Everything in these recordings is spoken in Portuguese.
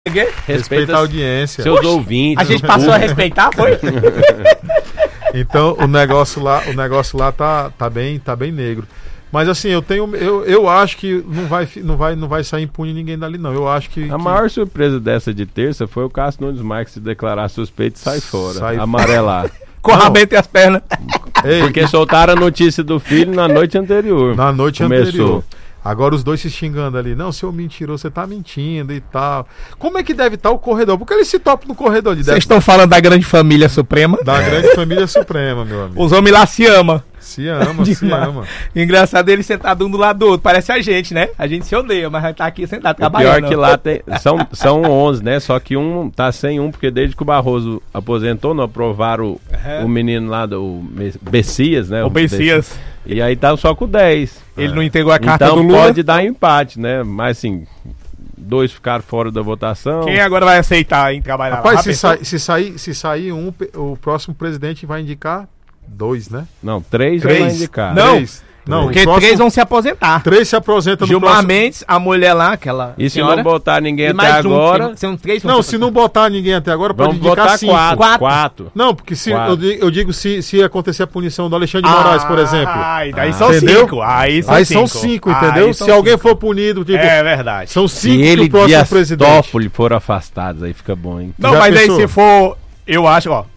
Respeita a audiência. Seus ouvintes. A gente passou a respeitar, foi? Então o negócio lá tá bem negro. Mas assim, eu acho que não vai sair impune ninguém dali, não. Eu acho que. A maior surpresa dessa de terça foi o Cássio Nunes Marques se declarar suspeito e sair fora. Sai amarelar. Com o rabento e as pernas. Ei, Porque soltaram a notícia do filho na noite anterior. na noite Começou. anterior. Agora os dois se xingando ali. Não, seu mentiroso, você tá mentindo e tal. Como é que deve estar o corredor? Porque eles se topam no corredor ali. Vocês estão falando da grande família suprema? Da grande família suprema, meu amigo. Os homens lá se amam. Se ama, se Demais. ama. Engraçado ele sentado um do lado do outro. Parece a gente, né? A gente se odeia, mas a gente tá aqui sentado O pior trabalhando. que lá são 11, né? Só que um tá sem um, porque desde que o Barroso aposentou, não aprovaram o menino lá do Bessias, né? O Bessias. E aí tá só com 10. Ele não entregou a carta Então do Lula. pode dar empate, né? Mas assim, 2 ficaram fora da votação. Quem agora vai aceitar em trabalhar lá? Rapaz, Já pensou? se sair um, o próximo presidente vai indicar 2, né? Não, 3 já vai indicar. Não. 3. Não, Porque o próximo- 3 vão se aposentar. 3 se aposenta no Gilmar próximo... Mendes, a mulher lá, aquela E se senhora, não botar ninguém e até mais um, agora, são 3 Não, se não botar ninguém até agora, pode vamos indicar botar 5. 4. Não, porque se, 4. eu digo se acontecer a punição do Alexandre de Moraes, por exemplo. Aí são Entendeu? 5. Aí São 5, entendeu? Se alguém for punido, tipo, É verdade. são Se 5 que ele o e próximo presidente. Toffoli foram afastados, aí fica bom, hein? Não, Já mas pensou? aí se for, eu acho, ó,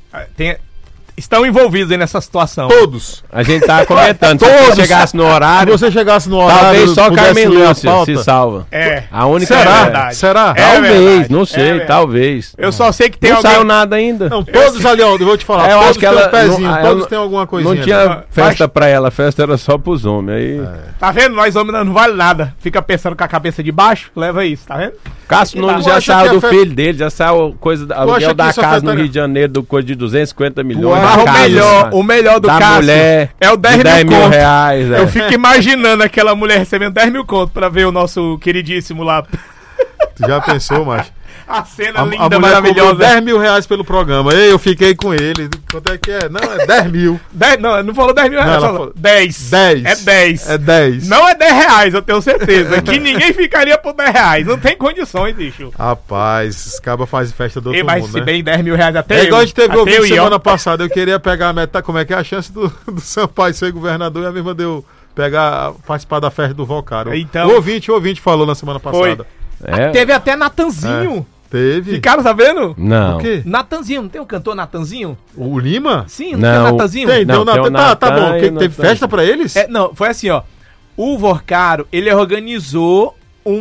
estão envolvidos aí nessa situação. Todos. A gente tava comentando, se Todos. você chegasse no Se horário, você chegasse no horário... talvez só pudesse Carmen ler a Lúcia pauta. se salva. É. A única Será? verdade. Será? É Talvez, verdade, não sei, verdade. talvez. Eu só sei que tem Não alguém... saiu nada ainda. Não, todos ali, ó, eu vou te falar, Eu todos acho que têm ela um pezinho, não- todos ela têm alguma coisinha. Não tinha né? festa pra ela, a festa era só pros homens. Aí, Tá vendo? Nós homens não vale nada. Fica pensando com a cabeça de baixo, leva isso, tá vendo? Cássio Tu Nunes acha já que saiu a do fe- filho dele, já saiu coisa acha aluguel que da isso casa no afetaria- Rio de Janeiro do coisa de 250 milhões. acha- da Mas casa, o melhor do da Cássio mulher, é o 10 de mil 10 mil conto. reais. Eu fico imaginando aquela mulher recebendo 10 mil conto pra ver o nosso queridíssimo lá. Tu já pensou, macho? A cena A linda, mulher cobrou maravilhosa. 10 mil reais pelo programa. Ei, eu fiquei com ele. Quanto é que é? Não, é 10 mil. 10, não, não falou 10 mil reais, Não, ela falou falou 10. 10. É 10. É 10. Não é 10 reais, eu tenho certeza. Que ninguém ficaria por 10 reais. Não tem condições, bicho. Rapaz, esses cabas fazem festa do outro Ei, mas mundo, se né? bem 10 mil reais até É eu. igual a gente teve até ouvido eu e semana eu. passada. Eu queria pegar a metade. Como é que é a chance do Sampaio ser governador e a mesma deu participar da festa do Volcaro. Então- O ouvinte falou na semana passada. É, Teve até Natanzinho. Teve. Ficaram sabendo? não. O quê? Natanzinho, não tem um cantor Natanzinho? O Lima? Sim, não, Não, tem Natanzinho? Tem, Não, então tem o tá bom. Natan e o Teve Natan. festa pra eles? É, não, foi assim, ó. O Vorcaro, ele organizou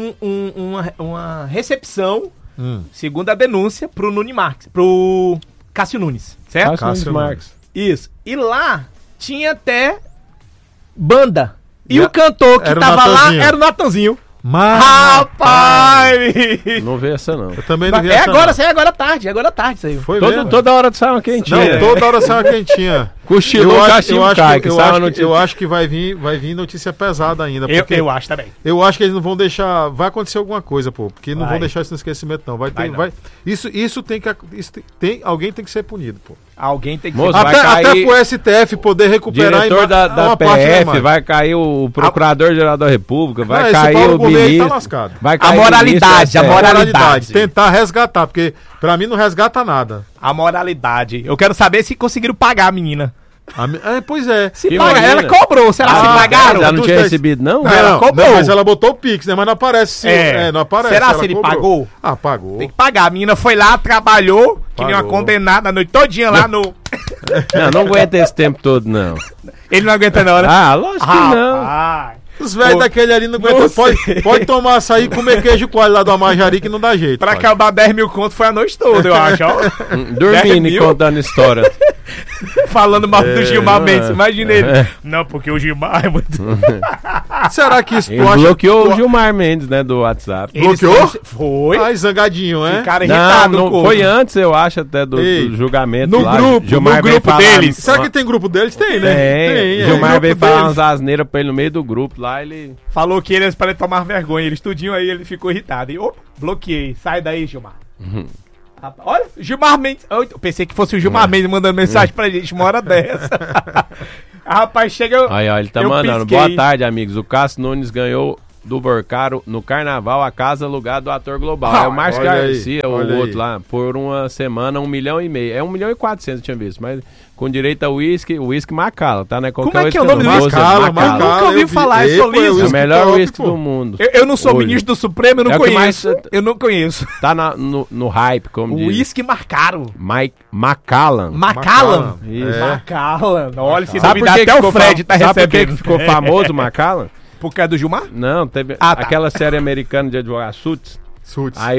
uma recepção, segundo a denúncia, pro Nunes Marques, pro Cássio Nunes, certo? Cássio Nunes Cássio Marques. Isso. E lá tinha até banda. E Já- o cantor que era o tava lá Natanzinho. era o Natanzinho. Mas, Rapaz! Não vê essa, não. eu também não vi É essa, agora, não. saiu agora à tarde, saiu. Foi mesmo? Toda hora sai uma quentinha. Não, toda hora sai uma quentinha. Cochilou, o cachimbo cai, que sai uma notícia. Eu acho que vai vir notícia pesada ainda. Porque Eu acho também. eu acho que eles não vão deixar. Vai acontecer alguma coisa, pô. Porque não Vai. vão deixar isso no esquecimento, não. Vai não. Isso tem que. Alguém tem que ser punido, pô. Alguém tem que Moço, ser... vai Até cair- pro STF poder recuperar Diretor da uma parte da PF, imagem. vai cair o Procurador-Geral da República, vai Não, esse cair Paulo o Gomes aí ministro. tá lascado. Vai A cair o moralidade, ministro, a é. moralidade. Tentar resgatar, porque pra mim não resgata nada. A moralidade. Eu quero saber se conseguiram pagar a menina. Pois é. Se Que pagar, menina? ela cobrou. Será que Ah, pagaram? Já não Tu tinha tá- recebido, não? Não, ela cobrou. Mas ela botou o Pix, né? Mas não aparece sim. É. Não aparece. Será ela se ele cobrou. pagou? Ah, pagou. Tem que pagar. A menina foi lá, trabalhou, que nem uma Pagou. condenada a noite todinha lá no... Não aguenta esse tempo todo, não. Ele não aguenta não, né? Ah, lógico que não. Rapaz. Os velhos Pô, daquele ali não não aguentam. sei. Pode tomar açaí e comer queijo coalho lá do Amajari que não dá jeito. Pra pai. acabar 10 mil conto foi a noite toda, eu acho, ó. Dormindo 10 e mil? contando história. Falando mal do Gilmar Mendes. Imagina ele. É. Não, porque o Gilmar é muito... Será que isso Ele tu acha? bloqueou tu- o Gilmar Mendes, né, do WhatsApp. Eles Bloqueou? Foi. Ai, zangadinho, é? Ficaram Não, irritados não com foi antes, eu acho, até do Ei, julgamento no lá. grupo, Gilmar no veio grupo falar- deles. Será que tem grupo deles? Tem, né? Tem. é. Gilmar Grupo veio falar deles. umas asneiras pra ele no meio do grupo lá, ele... Falou que eles para ele tomar vergonha. Ele estudinho aí, ele ficou irritado. E, opa, bloqueei. Sai daí, Gilmar. Rapaz, olha, Gilmar Mendes. Eu pensei que fosse o Gilmar Mendes mandando mensagem pra gente uma hora dessa. Rapaz, chega. Aí, ó, ele tá eu mandando. pisquei. Boa tarde, amigos. O Cássio Nunes ganhou do Vorcaro no Carnaval, a casa alugada do ator global. É o Márcio Garcia, o outro lá, por uma semana, 1,5 milhão. É 1,4 milhão eu tinha visto, mas com direito a uísque Macallan, tá, né? Como é que é o nome do uísque? Eu nunca ouvi falar sobre isso. É o melhor uísque do mundo. Eu não sou ministro do Supremo, eu não conheço. Eu não conheço. Tá no hype, como diz. Uísque Macallan. Macallan. Macallan? Isso. Macallan. Olha, se sabe duvidar, até o Fred tá recebendo. Sabe por que ficou famoso o Macallan? Por causa do Gilmar? Não, teve aquela série americana de advogado, Suits. Aí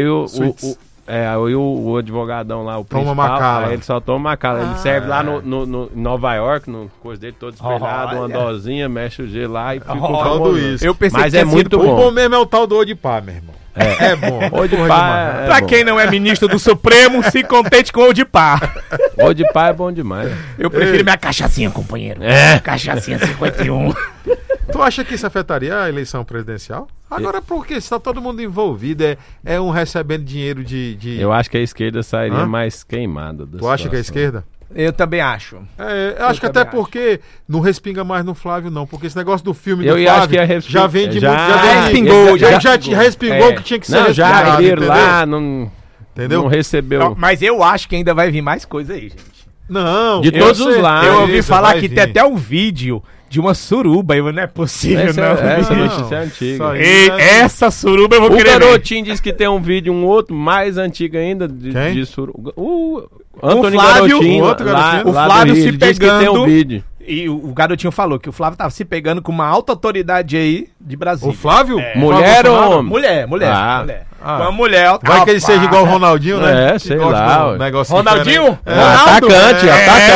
o advogadão lá, o toma principal, Macallan. Aí ele só toma Macallan. Ele serve lá no Nova York, no coisa dele todo espelhado, uma dosinha, mexe o gelo lá e fica famoso isso. Eu pensei mas que é muito bom. O bom mesmo é o tal do Odipá, meu irmão. É bom. Odipá pra quem não é ministro do Supremo, se contente com o Odipá. Odipá é bom demais. Eu prefiro minha cachaçinha, companheiro. Cachaçinha 51. Tu acha que isso afetaria a eleição presidencial? Agora, porque está todo mundo envolvido, é um recebendo dinheiro de... Eu acho que a esquerda sairia mais queimada. Tu acha que é a esquerda? Eu também acho. Eu acho que até porque não respinga mais no Flávio, não. Porque esse negócio do filme do Flávio acho que já vem de já respingou. Já respingou o que tinha que ser respingado. Já viram lá, não recebeu. Não, mas eu acho que ainda vai vir mais coisa aí, gente. Não. De todos os lados. Eu ouvi falar que tem até um vídeo de uma suruba, não é possível, isso é antigo. Essa suruba eu vou querer. O Garotinho disse que tem um vídeo, um outro mais antigo ainda de suruba. O Antônio Garotinho, o Flávio se pegando. Disse que tem um vídeo. E o Garotinho falou que o Flávio tava se pegando com uma alta autoridade aí de Brasília. O Flávio? Mulher ou homem? Mulher. Uma mulher. Vai que ele seja igual o Ronaldinho, né? Sei lá. Ronaldinho? Atacante.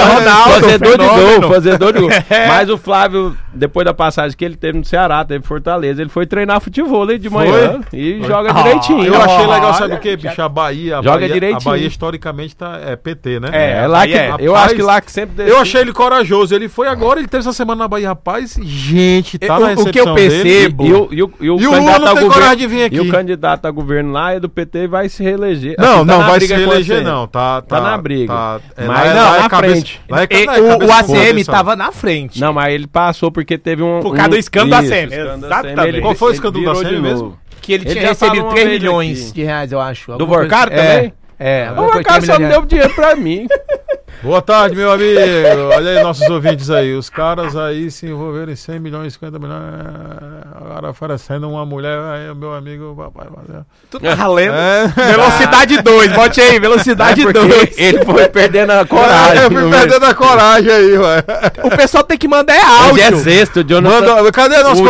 Ronaldo. Fazedor de gol. Mas o Flávio, depois da passagem que ele teve no Ceará, teve Fortaleza, ele foi treinar futebol de manhã e joga direitinho. Eu achei legal, sabe o que, bicho? A Bahia. Joga direitinho. A Bahia historicamente é PT, né? Eu acho que lá que sempre... Eu achei ele corajoso. Ele foi agora, ele teve essa semana na Bahia. Rapaz, gente, tá na recepção o que eu percebo... E o Lula não tem coragem de vir aqui. E o candidato a governo lá é do PT e vai se reeleger. Não, não vai se reeleger, não. Tá na briga. Mas não, na frente. O ACM tava na frente. Não, mas ele passou porque teve por causa do escândalo da ACM. Qual foi o escândalo da ACM mesmo? Que ele tinha recebido 3 milhões de reais, eu acho. Do Vorcaro também? O Vorcaro só não deu dinheiro pra mim. Boa tarde, meu amigo. Olha aí nossos ouvintes aí. Os caras aí se envolveram em 100 milhões, 50 milhões. Agora oferecendo uma mulher. Aí, meu amigo, papai. Tu tá lendo? Velocidade 2, bote aí, velocidade 2. Ele foi perdendo a coragem. Eu fui perdendo a coragem aí, ué. O pessoal tem que mandar áudio. Hoje é sexto, Jonathan. Cadê nosso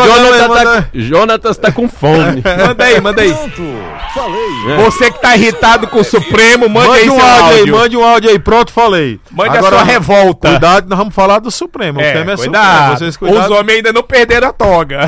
Jonatas tá com fome. Manda aí. Pronto, falei. Você que tá irritado com o Supremo, mande aí seu áudio. Mande um áudio aí, pronto, falei. Mande agora a sua revolta. Cuidado, nós vamos falar do Supremo. O tema é cuidado. Supremo. Os homens ainda não perderam a toga.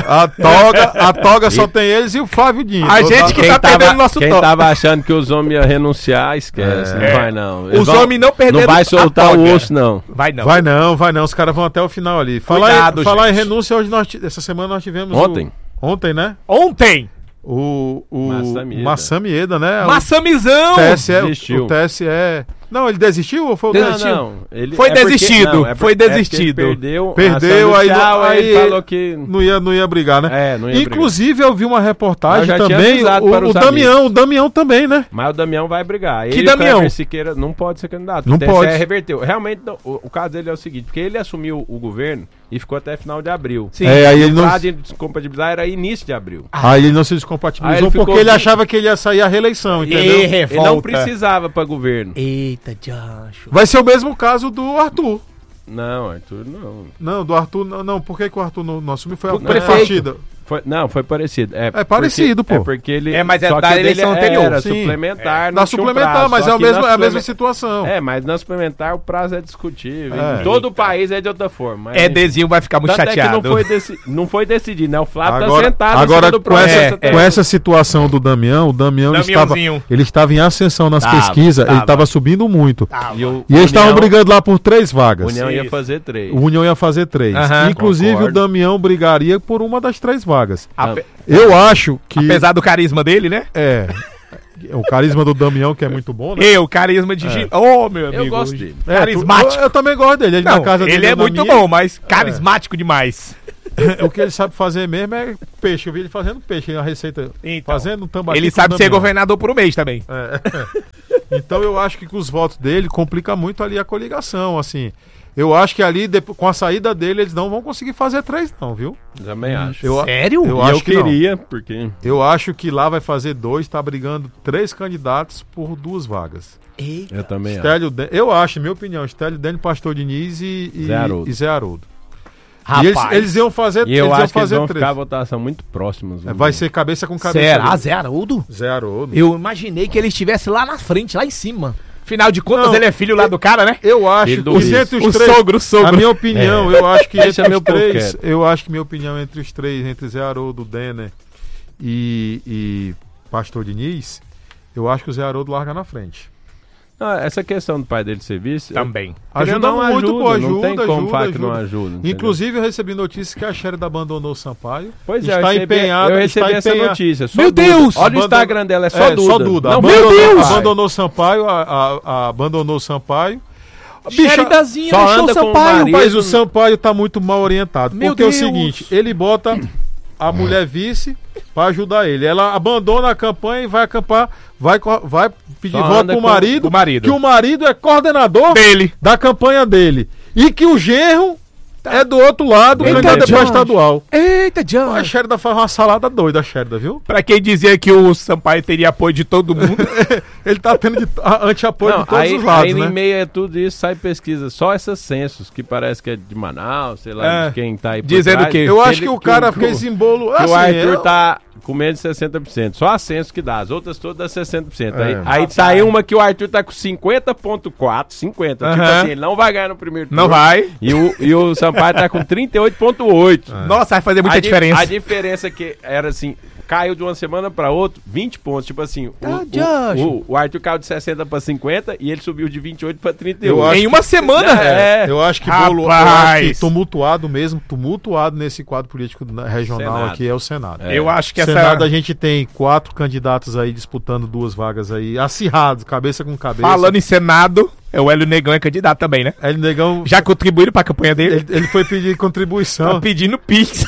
A toga só tem eles e o Flávio Dino. A gente que tá perdendo nosso toga. Quem tava achando que os homens iam renunciar, esquece. Não vai não. Os homens não perderam a toga. Não vai soltar o osso, não. Vai não. Vai não. Os caras vão até o final ali. Falar em renúncia, hoje essa semana nós tivemos... Ontem, né? Ontem! O Massamieda, né? Massamizão! O TSE... Não, ele desistiu ou foi o TSE? Ele foi desistido. Foi desistido. Perdeu aí ele falou que não ia brigar, né? Não ia Inclusive, brigar. eu vi uma reportagem também. O Damião também, né? Mas o Damião vai brigar. Que Damião? Siqueira não pode ser candidato. Não pode. Reverteu. Realmente, o caso dele é o seguinte: porque ele assumiu o governo e ficou até final de abril. Sim. Aí ele não... O prazo de descompatibilizar era início de abril. Aí ele não se descompatibilizou porque ele achava que ele ia sair a reeleição, entendeu? Ele não precisava para governo. Eita, Joshua. Vai ser o mesmo caso do Arthur. Não, Arthur não. Não, do Arthur não. Por que o Arthur não assumiu? Foi a prefeito. Foi parecido. É parecido, pô. É porque ele... mas é da eleição anterior. Era suplementar. Na suplementar, mas é a mesma situação. Mas na suplementar o prazo é discutível. Todo o país é de outra forma. Dezinho vai ficar muito chateado. Não foi decidido, né? O Flávio tá sentado agora, em cima do processo. Com essa situação do Damião, o Damião ele estava em ascensão nas pesquisas, ele estava subindo muito. E eles estavam brigando lá por 3 vagas. O União ia fazer 3. O União ia fazer 3. Inclusive o Damião brigaria por uma das 3 vagas. Eu acho que... Apesar do carisma dele, né? O carisma do Damião, que é muito bom, né? O carisma de... meu amigo. Eu gosto dele. Carismático. Eu também gosto dele. Ele é muito bom, mas carismático demais. O que ele sabe fazer mesmo é peixe. Eu vi ele fazendo peixe, a receita. Então, fazendo um tambaqui. Ele sabe ser governador por um mês também. Então eu acho que com os votos dele complica muito ali a coligação, assim. Eu acho que ali, com a saída dele, eles não vão conseguir fazer 3 não, viu? Também acho. Sério? Eu acho que queria, porque... Eu acho que lá vai fazer 2, tá brigando 3 candidatos por 2 vagas. Eita. Eu também Eu acho, minha opinião, Stélio Dene, Pastor Diniz e Zé Haroldo. Rapaz. E eles iam fazer 3. E eu acho que eles vão ficar a votação muito próximas. Vai ser cabeça com cabeça. Será? Zé Haroldo? Zé Haroldo. Eu imaginei que ele estivesse lá na frente, lá em cima. Afinal de contas, ele é filho lá do cara, né? Eu acho que entre os 3, o sogro. a minha opinião, eu acho que Esse entre é os meu 3, eu acho que minha opinião entre os 3, entre Zé Haroldo, Denner e Pastor Diniz, eu acho que o Zé Haroldo larga na frente. Essa questão do pai dele ser vice... Também. Ajuda muito, pô, ajuda. Não tem como falar que não ajuda. Inclusive, eu recebi notícia que a Xerida abandonou o Sampaio. Pois é, eu recebi essa notícia. Meu Deus! Olha o Instagram dela, é só Duda. Só Duda. Não, meu Deus! Abandonou o Sampaio, abandonou o Sampaio. Xeridazinha só deixou anda o com o Sampaio. marido. Mas o Sampaio tá muito mal orientado. Meu porque Deus. é o seguinte, ele bota a mulher vice pra ajudar ele. Ela abandona a campanha e vai acampar, vai pedir Só voto anda pro com marido, o marido. que o marido é coordenador Dele. da campanha dele. E que o genro é do outro lado, Eita, candidato Jorge. estadual. Eita, John. A Xerida faz uma salada doida, a Xerida, viu? Pra quem dizia que o Sampaio teria apoio de todo mundo. Ele tá tendo anti-apoio de todos aí, os lados, aí né? em meio a tudo isso sai pesquisa. Só essas censos, que parece que é de Manaus, sei lá, de quem tá aí por Dizendo trás. o quê? Eu acho que o cara fez embolo. Que Assim, o Arthur tá com menos de 60%. Só a censo que dá, as outras todas dá 60%. Aí saiu uma que o Arthur tá com 50,4%. 50%. Tipo assim, ele não vai ganhar no primeiro turno. Não vai. E o Sampaio tá com 38,8%. Nossa, vai fazer muita diferença. A diferença que era assim, caiu de uma semana pra outra, 20 pontos. Tipo assim, o Arthur caiu de 60 pra 50 e ele subiu de 28 pra 38. Em uma semana? Eu acho que Rapaz. eu acho que tumultuado mesmo, tumultuado nesse quadro político regional Senado. aqui é o Senado. Eu acho que Senado a gente tem 4 candidatos aí disputando 2 vagas aí, acirrados, cabeça com cabeça. Falando em Senado, o Hélio Negão é candidato também, né? Hélio Negão Já contribuíram pra campanha dele? ele foi pedir contribuição. Tá pedindo Pix.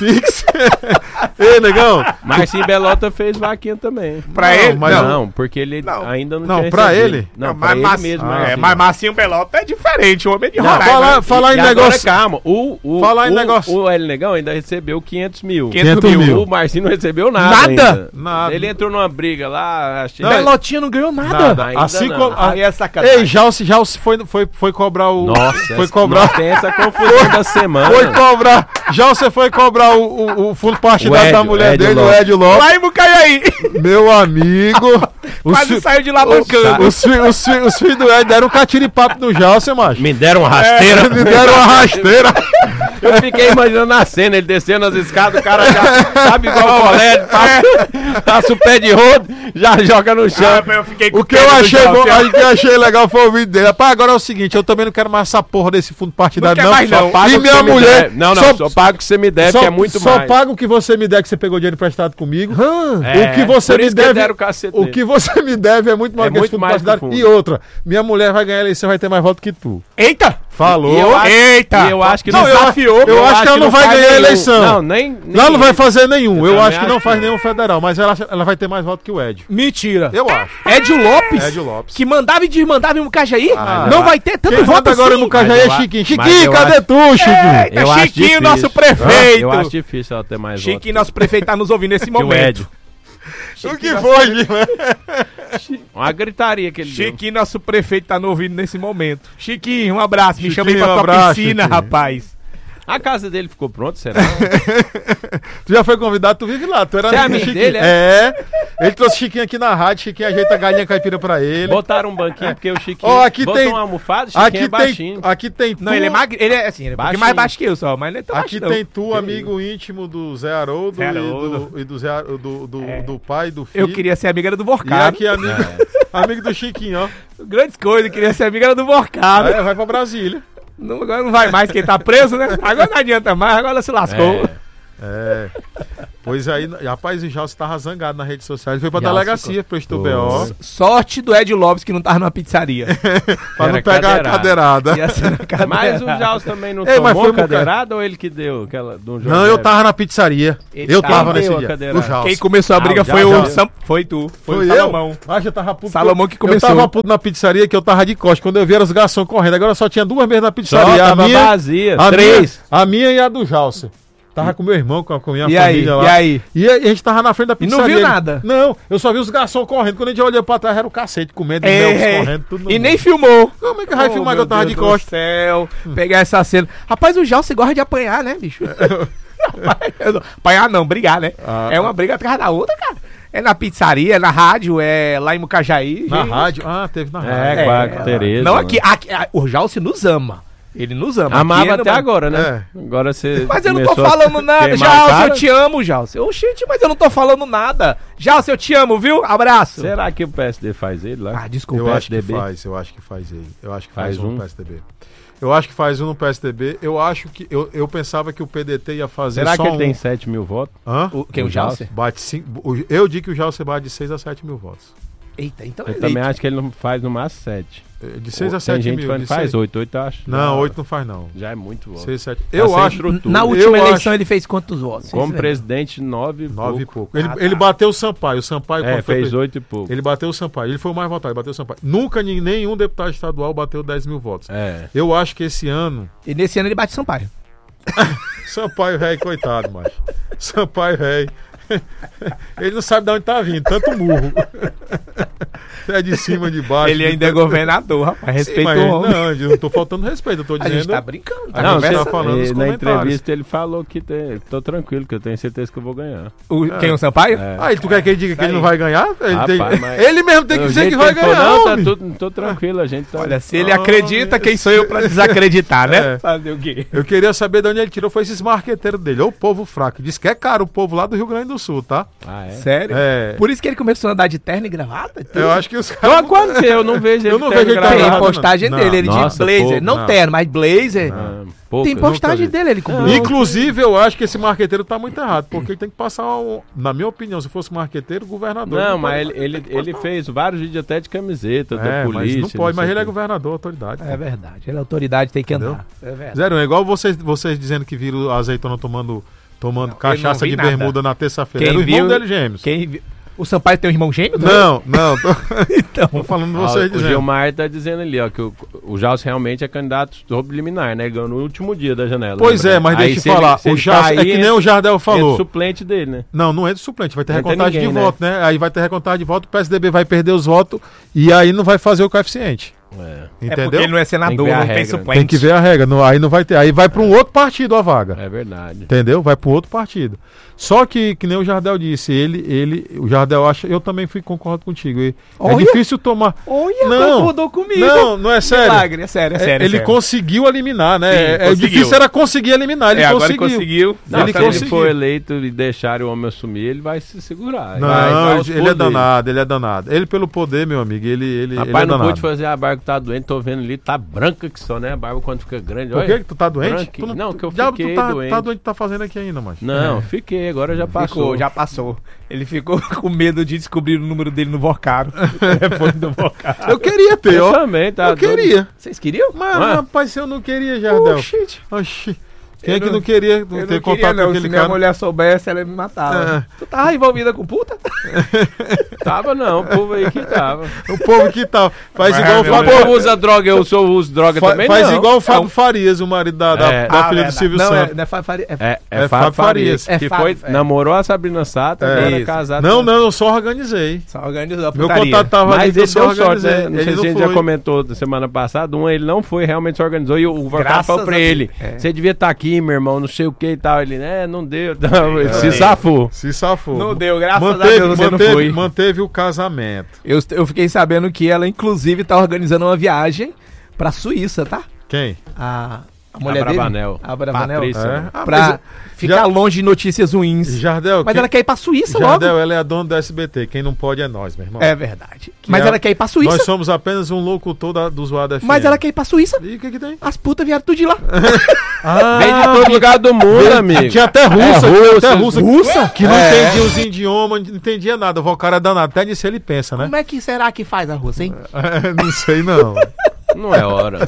Ei, Negão. Marcinho Belota fez vaquinha também. Pra ele? mas Não, porque ele ainda não tinha pra recebido. ele? Não, pra ele mesmo. Mas Marcinho Belota é diferente, o homem de Não, Roraima. falar em E agora, negócio. calma, Falar em negócio. o Hélio Negão ainda recebeu 500 mil. 500 mil. O Marcinho não recebeu nada. Nada? ainda. Nada. Ele entrou numa briga lá. Achei... Belotinha não ganhou nada. Ainda Assim não. como. Aí é sacanagem. Ei, Jalce foi cobrar o. Nossa, foi cobrar. tem essa confusão da semana. Foi cobrar. Jalce foi cobrar o fundo partidário da mulher Edio dele, o Lopes. Edio Lopes. Lá em Bucaiaí. Meu amigo. Quase saiu de lá bancando. Os filhos do Ed deram um catiripapo no Jalce, macho. Me deram uma rasteira. Me deram uma rasteira. Eu fiquei imaginando a cena, ele descendo as escadas, o cara já sabe igual o colégio, passa o pé de rodo, já joga no chão. Eu fiquei com O que eu achei bom, o que eu achei legal foi o vídeo dele. Rapaz, agora é o seguinte, eu também não quero mais essa porra desse fundo partidário, Não quer mais, não. Paga E o que minha você me mulher. deve. Não, só paga o que você me deve, que é muito só mais. paga o que você me der, que você pegou dinheiro emprestado comigo. O que você por me isso que eles deve. deram o cacete O nele. que você me deve é muito mais É que esse muito fundo mais que partidário. o fundo. E outra, minha mulher vai ganhar a eleição, vai ter mais voto que tu. Eita! Falou. E eu acho- Eita! e eu acho que Não, desafiou. eu acho que ela não vai faz ganhar a nenhum. eleição. Não, nem Ela não vai fazer nenhum. Eu também acho que não acho faz que- nenhum federal, mas ela vai ter mais voto que o Ed. Mentira. Eu acho. Edio Lopes? Edio Lopes. Que mandava e desmandava em Mucajaí? Ah, não eu vai ter tanto Quem voto vota agora assim. no Cajaí é Mas eu Chiquinho. acho- mas Chiquinho, eu cadê acho- tu, Chiquinho? Eita, Eu acho Chiquinho, difícil. nosso prefeito. Eu acho difícil ela ter mais voto. Chiquinho, nosso prefeito, tá nos ouvindo nesse que o momento. Edio. O que foi, Guilherme? Uma gritaria que ele deu. Chiquinho, nosso prefeito, tá nos ouvindo nesse momento. Chiquinho, um abraço. Me chama aí Chiquinho, pra tua abraço, piscina, Chiquinho. rapaz. A casa dele ficou pronta, será? Tu já foi convidado, tu vive lá. Tu era Você é amigo do amigo Chiquinho. dele, É. Ele trouxe Chiquinho aqui na rádio. Chiquinho ajeita a galinha caipira pra ele. Botaram um banquinho porque o Chiquinho Ó, aqui botou tem- uma almofada, o Chiquinho é baixinho. Aqui tem tu. Não, ele é magro. Ele é assim, ele é um pouquinho Baixinho. mais baixo que eu só, mas não é tão Aqui baixo, tem tu, amigo íntimo do Zé Haroldo Zé e Haroldo. do Zé do pai, do filho. Eu queria ser amiga do E Vorcado. aqui amigo do Chiquinho, ó. Grandes coisas, queria ser amiga do Vorcado. Vai pra Brasília. Agora não vai mais, que ele tá preso, né? Agora não adianta mais, agora se lascou. É. Pois aí, rapaz, o Jalce tava zangado na rede social. Ele foi pra delegacia, prestou BO. Sorte do Ed Lopes que não tava numa pizzaria. Pra não pegar a cadeirada. Mas o Jalce também não tomou a cadeirada ou ele que deu aquela... Não, eu tava na pizzaria. Eu tava nesse dia. O Jalce. Quem começou a briga foi o... Foi tu. Foi o Salomão. Acho que eu tava puto. Salomão que começou. Eu tava puto na pizzaria que eu tava de costas. Quando eu vi, eram os garçons correndo. Agora só tinha 2 mesas na pizzaria. A minha vazia. 3. A minha e a do Jalce. Tava com meu irmão, com a minha família lá. E a gente tava na frente da pizzaria. E não viu nada? Não, eu só vi os garçons correndo. Quando a gente olhou pra trás, era o cacete comendo, correndo, tudo. E nem filmou. Como é que vai filmar que eu tava de costas? Céu, pegar essa cena. Rapaz, o Jalce gosta de apanhar, né, bicho? Apanhar não, brigar, né? É uma briga atrás da outra, cara. É na pizzaria, é na rádio, é lá em Mucajaí. Na rádio? Teve na rádio. Com a Tereza. Não, aqui, o Jalce nos ama. Ele nos ama. Amava até agora, né? Agora você. Mas eu não tô falando nada. Jalce, eu te amo, Jalce. Oxente, mas eu não tô falando nada. Jalce, eu te amo, viu? Abraço. Será que o PSD faz ele lá? Desculpa. Eu acho que faz ele. Eu acho que faz um no PSDB. Eu acho que faz um no PSDB. Eu acho que. Eu pensava que o PDT ia fazer. Será que ele tem 7 mil votos? Quem, o Jalce? Eu digo que o Jalce bate de 6 a 7 mil votos. Eita, então eu também acho que ele não faz no máximo 7. De 6 a 7 mil. Tem gente que faz 8 eu acho. Não, 8 não faz não. Já é muito voto. 6, 7. Eu acho. Na última eleição ele fez quantos votos? Como presidente, 9 e pouco. Ele bateu o Sampaio. O Sampaio fez 8 e pouco. Ele bateu o Sampaio. Ele foi o mais votado, ele bateu o Sampaio. Nunca nenhum deputado estadual bateu 10 mil votos. Eu acho que esse ano... E nesse ano ele bate o Sampaio. Sampaio velho, coitado, macho. Sampaio velho. Ele não sabe de onde tá vindo, tanto burro. É de cima, de baixo. Ele ainda é governador, rapaz. Respeita o homem. Não, eu não tô faltando respeito, eu tô dizendo. A gente tá brincando. Tá falando nos na entrevista ele falou que tô tranquilo, que eu tenho certeza que eu vou ganhar. Quem é o Sampaio? Aí tu quer que ele diga que ele não vai ganhar? Ele mesmo tem que dizer que vai ganhar. Não, tô tranquilo, a gente tá... Olha, se ele acredita, quem sou eu pra desacreditar, né? Fazer o quê? Eu queria saber de onde ele tirou, foi esses marqueteiros dele. Ou o povo fraco. Diz que é caro o povo lá do Rio Grande do Sul, tá? Sério? Por isso que ele começou a andar de terno e gravata? Eu acho que os caras... Então, quando que eu não vejo ele tem postagem dele, ele de blazer. Não terno, mas blazer. Tem postagem dele, ele com blazer. Inclusive, eu acho que esse marqueteiro tá muito errado, porque ele tem que passar, na minha opinião, se fosse marqueteiro, governador. Não, mas ele fez vários vídeos até de camiseta da polícia. Mas não pode, mas ele é governador, autoridade. É verdade, ele é autoridade, tem que andar. É verdade. Zero, é igual vocês dizendo que viram a Azeitona tomando cachaça de bermuda na terça-feira. Era o irmão dele, gêmeos. O Sampaio tem um irmão gêmeo? Não. Então, tô falando de vocês dizendo. O Gilmar tá dizendo ali, ó, que o Jalce realmente é candidato subliminar, né? Ele ganhou no último dia da janela. Pois é, mas deixa eu falar. O Jalce, é que nem o Jardel falou. É suplente dele, né? Não é do suplente, vai ter recontagem de voto, né? Aí vai ter recontagem de voto, o PSDB vai perder os votos e aí não vai fazer o coeficiente. Entendeu? Porque ele não é senador, não tem suplente. Tem que ver a regra, aí não vai ter. Aí vai para um outro partido a vaga. É verdade. Entendeu? Vai para um outro partido. Só que nem o Jardel disse, o Jardel acha, eu também concordo contigo. É difícil tomar. Concordou comigo. Não é sério. Milagre, é sério. Ele conseguiu eliminar, né? Sim, difícil era conseguir eliminar, ele conseguiu. Agora ele conseguiu. Se ele for eleito e deixar o homem assumir, ele vai se segurar. Ele é danado. Ele pelo poder, meu amigo, ele Rapaz, não pude fazer a barba que tá doente, tô vendo ali, tá branca que só, né? A barba quando fica grande. Por que tu tá doente? Não, que eu fiquei doente. Tá doente, tá fazendo aqui ainda, mas. Não, fiquei, agora já passou. Já passou. Ele ficou com medo de descobrir o número dele no Vocaro. Eu queria ter, ó. Eu também, tá? Eu queria. Vocês queriam? Mas, rapaz, eu não queria, Jardel. Oxi. Quem é que não queria ter contato com aquele cara? Se minha mulher soubesse, ela ia me matava. Tu tava envolvida com puta? Tava não, o povo aí que tava. O povo que tava. Faz igual o Fábio. O povo usa droga, eu uso droga também faz não. Igual o Fábio Farias, o marido da filha do Silvio Santos. Não é Fábio Farias. É Fábio Farias. Que namorou a Sabrina Sato, era casado. Não, eu só organizei. Só organizou a putaria. Meu contato tava ali, eu só organizei. Não sei se a gente já comentou semana passada, ele não foi, realmente se organizou e o Vocaro falou pra ele, você devia estar aqui, meu irmão, não sei o que e tal. Ele, não deu. Se safou. Não deu, graças a Deus você não foi. Manteve o casamento. Eu fiquei sabendo que ela, inclusive, tá organizando uma viagem pra Suíça, tá? Quem? A A mulher Bravanel. A Bravanel. Patrícia. Pra ficar longe de notícias ruins. Jardel, mas ela quer ir pra Suíça Jardel, logo. ela é a dona do SBT. Quem não pode é nós, meu irmão. É verdade. Mas ela quer ir pra Suíça. Nós somos apenas um locutor do Zoada FM. Mas ela quer ir pra Suíça. E o que tem? As putas vieram tudo de lá. Vem de todo lugar do mundo, amigo. Tinha até russa. Russa? Que não entendia os idiomas, não entendia nada. O cara é danado. Até nisso ele pensa, né? Como é que será que faz a russa, hein? Não sei, não. Não é hora.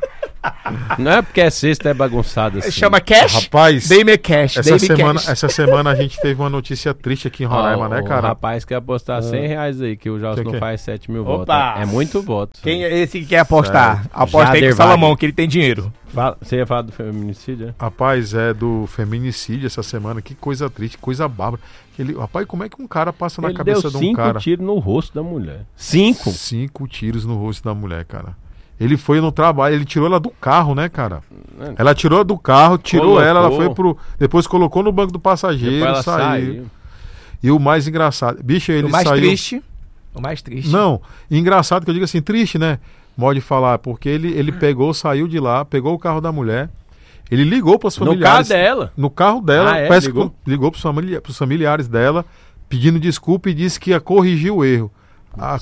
Não é porque é sexta, é bagunçado assim. Chama cash? Rapaz, Dei-me cash. essa semana a gente teve uma notícia triste aqui em Roraima, né, cara? O rapaz quer apostar R$100 aí, que o Gelson não faz 7 mil votos. É muito voto. Quem é esse que quer apostar? Aposta aí com o Salomão, que ele tem dinheiro. Você ia falar do feminicídio, é? Rapaz, é do feminicídio essa semana. Que coisa triste, coisa bárbara. Rapaz, como é que um cara passa na cabeça de um cara? 5 tiros no rosto da mulher. 5? 5 tiros no rosto da mulher, cara. Ele foi no trabalho, ele tirou ela do carro, né, cara? Ela tirou do carro, tirou ela foi pro... Depois colocou no banco do passageiro, saiu. E o mais engraçado... Bicho, ele saiu... O mais triste. Não, engraçado que eu digo assim, triste, né? Modo de falar, porque ele pegou, saiu de lá, pegou o carro da mulher, ele ligou para os familiares... No carro dela? No carro dela, parece que ligou para os familiares dela, pedindo desculpa e disse que ia corrigir o erro. A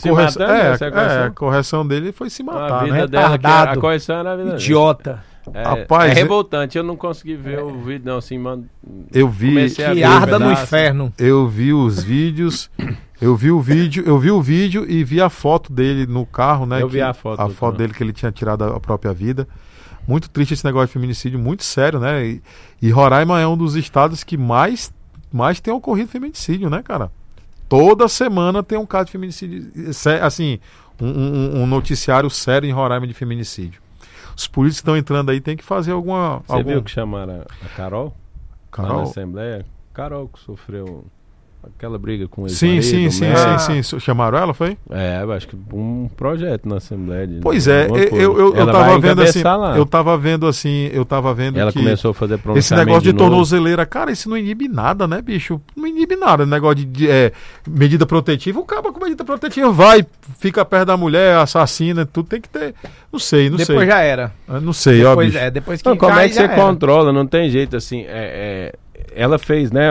correção dele foi se matar, a vida né? dela, a correção era a vida idiota. É revoltante, eu não consegui ver o vídeo, não, assim, mano. Eu vi que arda no inferno. Eu vi os vídeos, eu vi o vídeo e vi a foto dele no carro, né? Eu vi a foto dele que ele tinha tirado a própria vida. Muito triste esse negócio de feminicídio, muito sério, né? E Roraima é um dos estados que mais tem ocorrido feminicídio, né, cara? Toda semana tem um caso de feminicídio, assim, um noticiário sério em Roraima de feminicídio. Os políticos estão entrando aí, tem que fazer alguma... Você viu que chamaram a Carol? Carol? Na Assembleia? Carol que sofreu aquela briga com ele. Sim. Chamaram ela, foi? Eu acho que um projeto na Assembleia. Pois é, eu tava vendo ela que começou a fazer pronunciamento esse negócio de tornozeleira, cara, isso não inibe nada, né, bicho? Não inibe nada, negócio de medida protetiva, o cara com medida protetiva vai, fica perto da mulher, assassina, tudo tem que ter, não sei. Depois já era. Não sei, depois, depois que como é que você controla? Não tem jeito, assim, ela fez, né,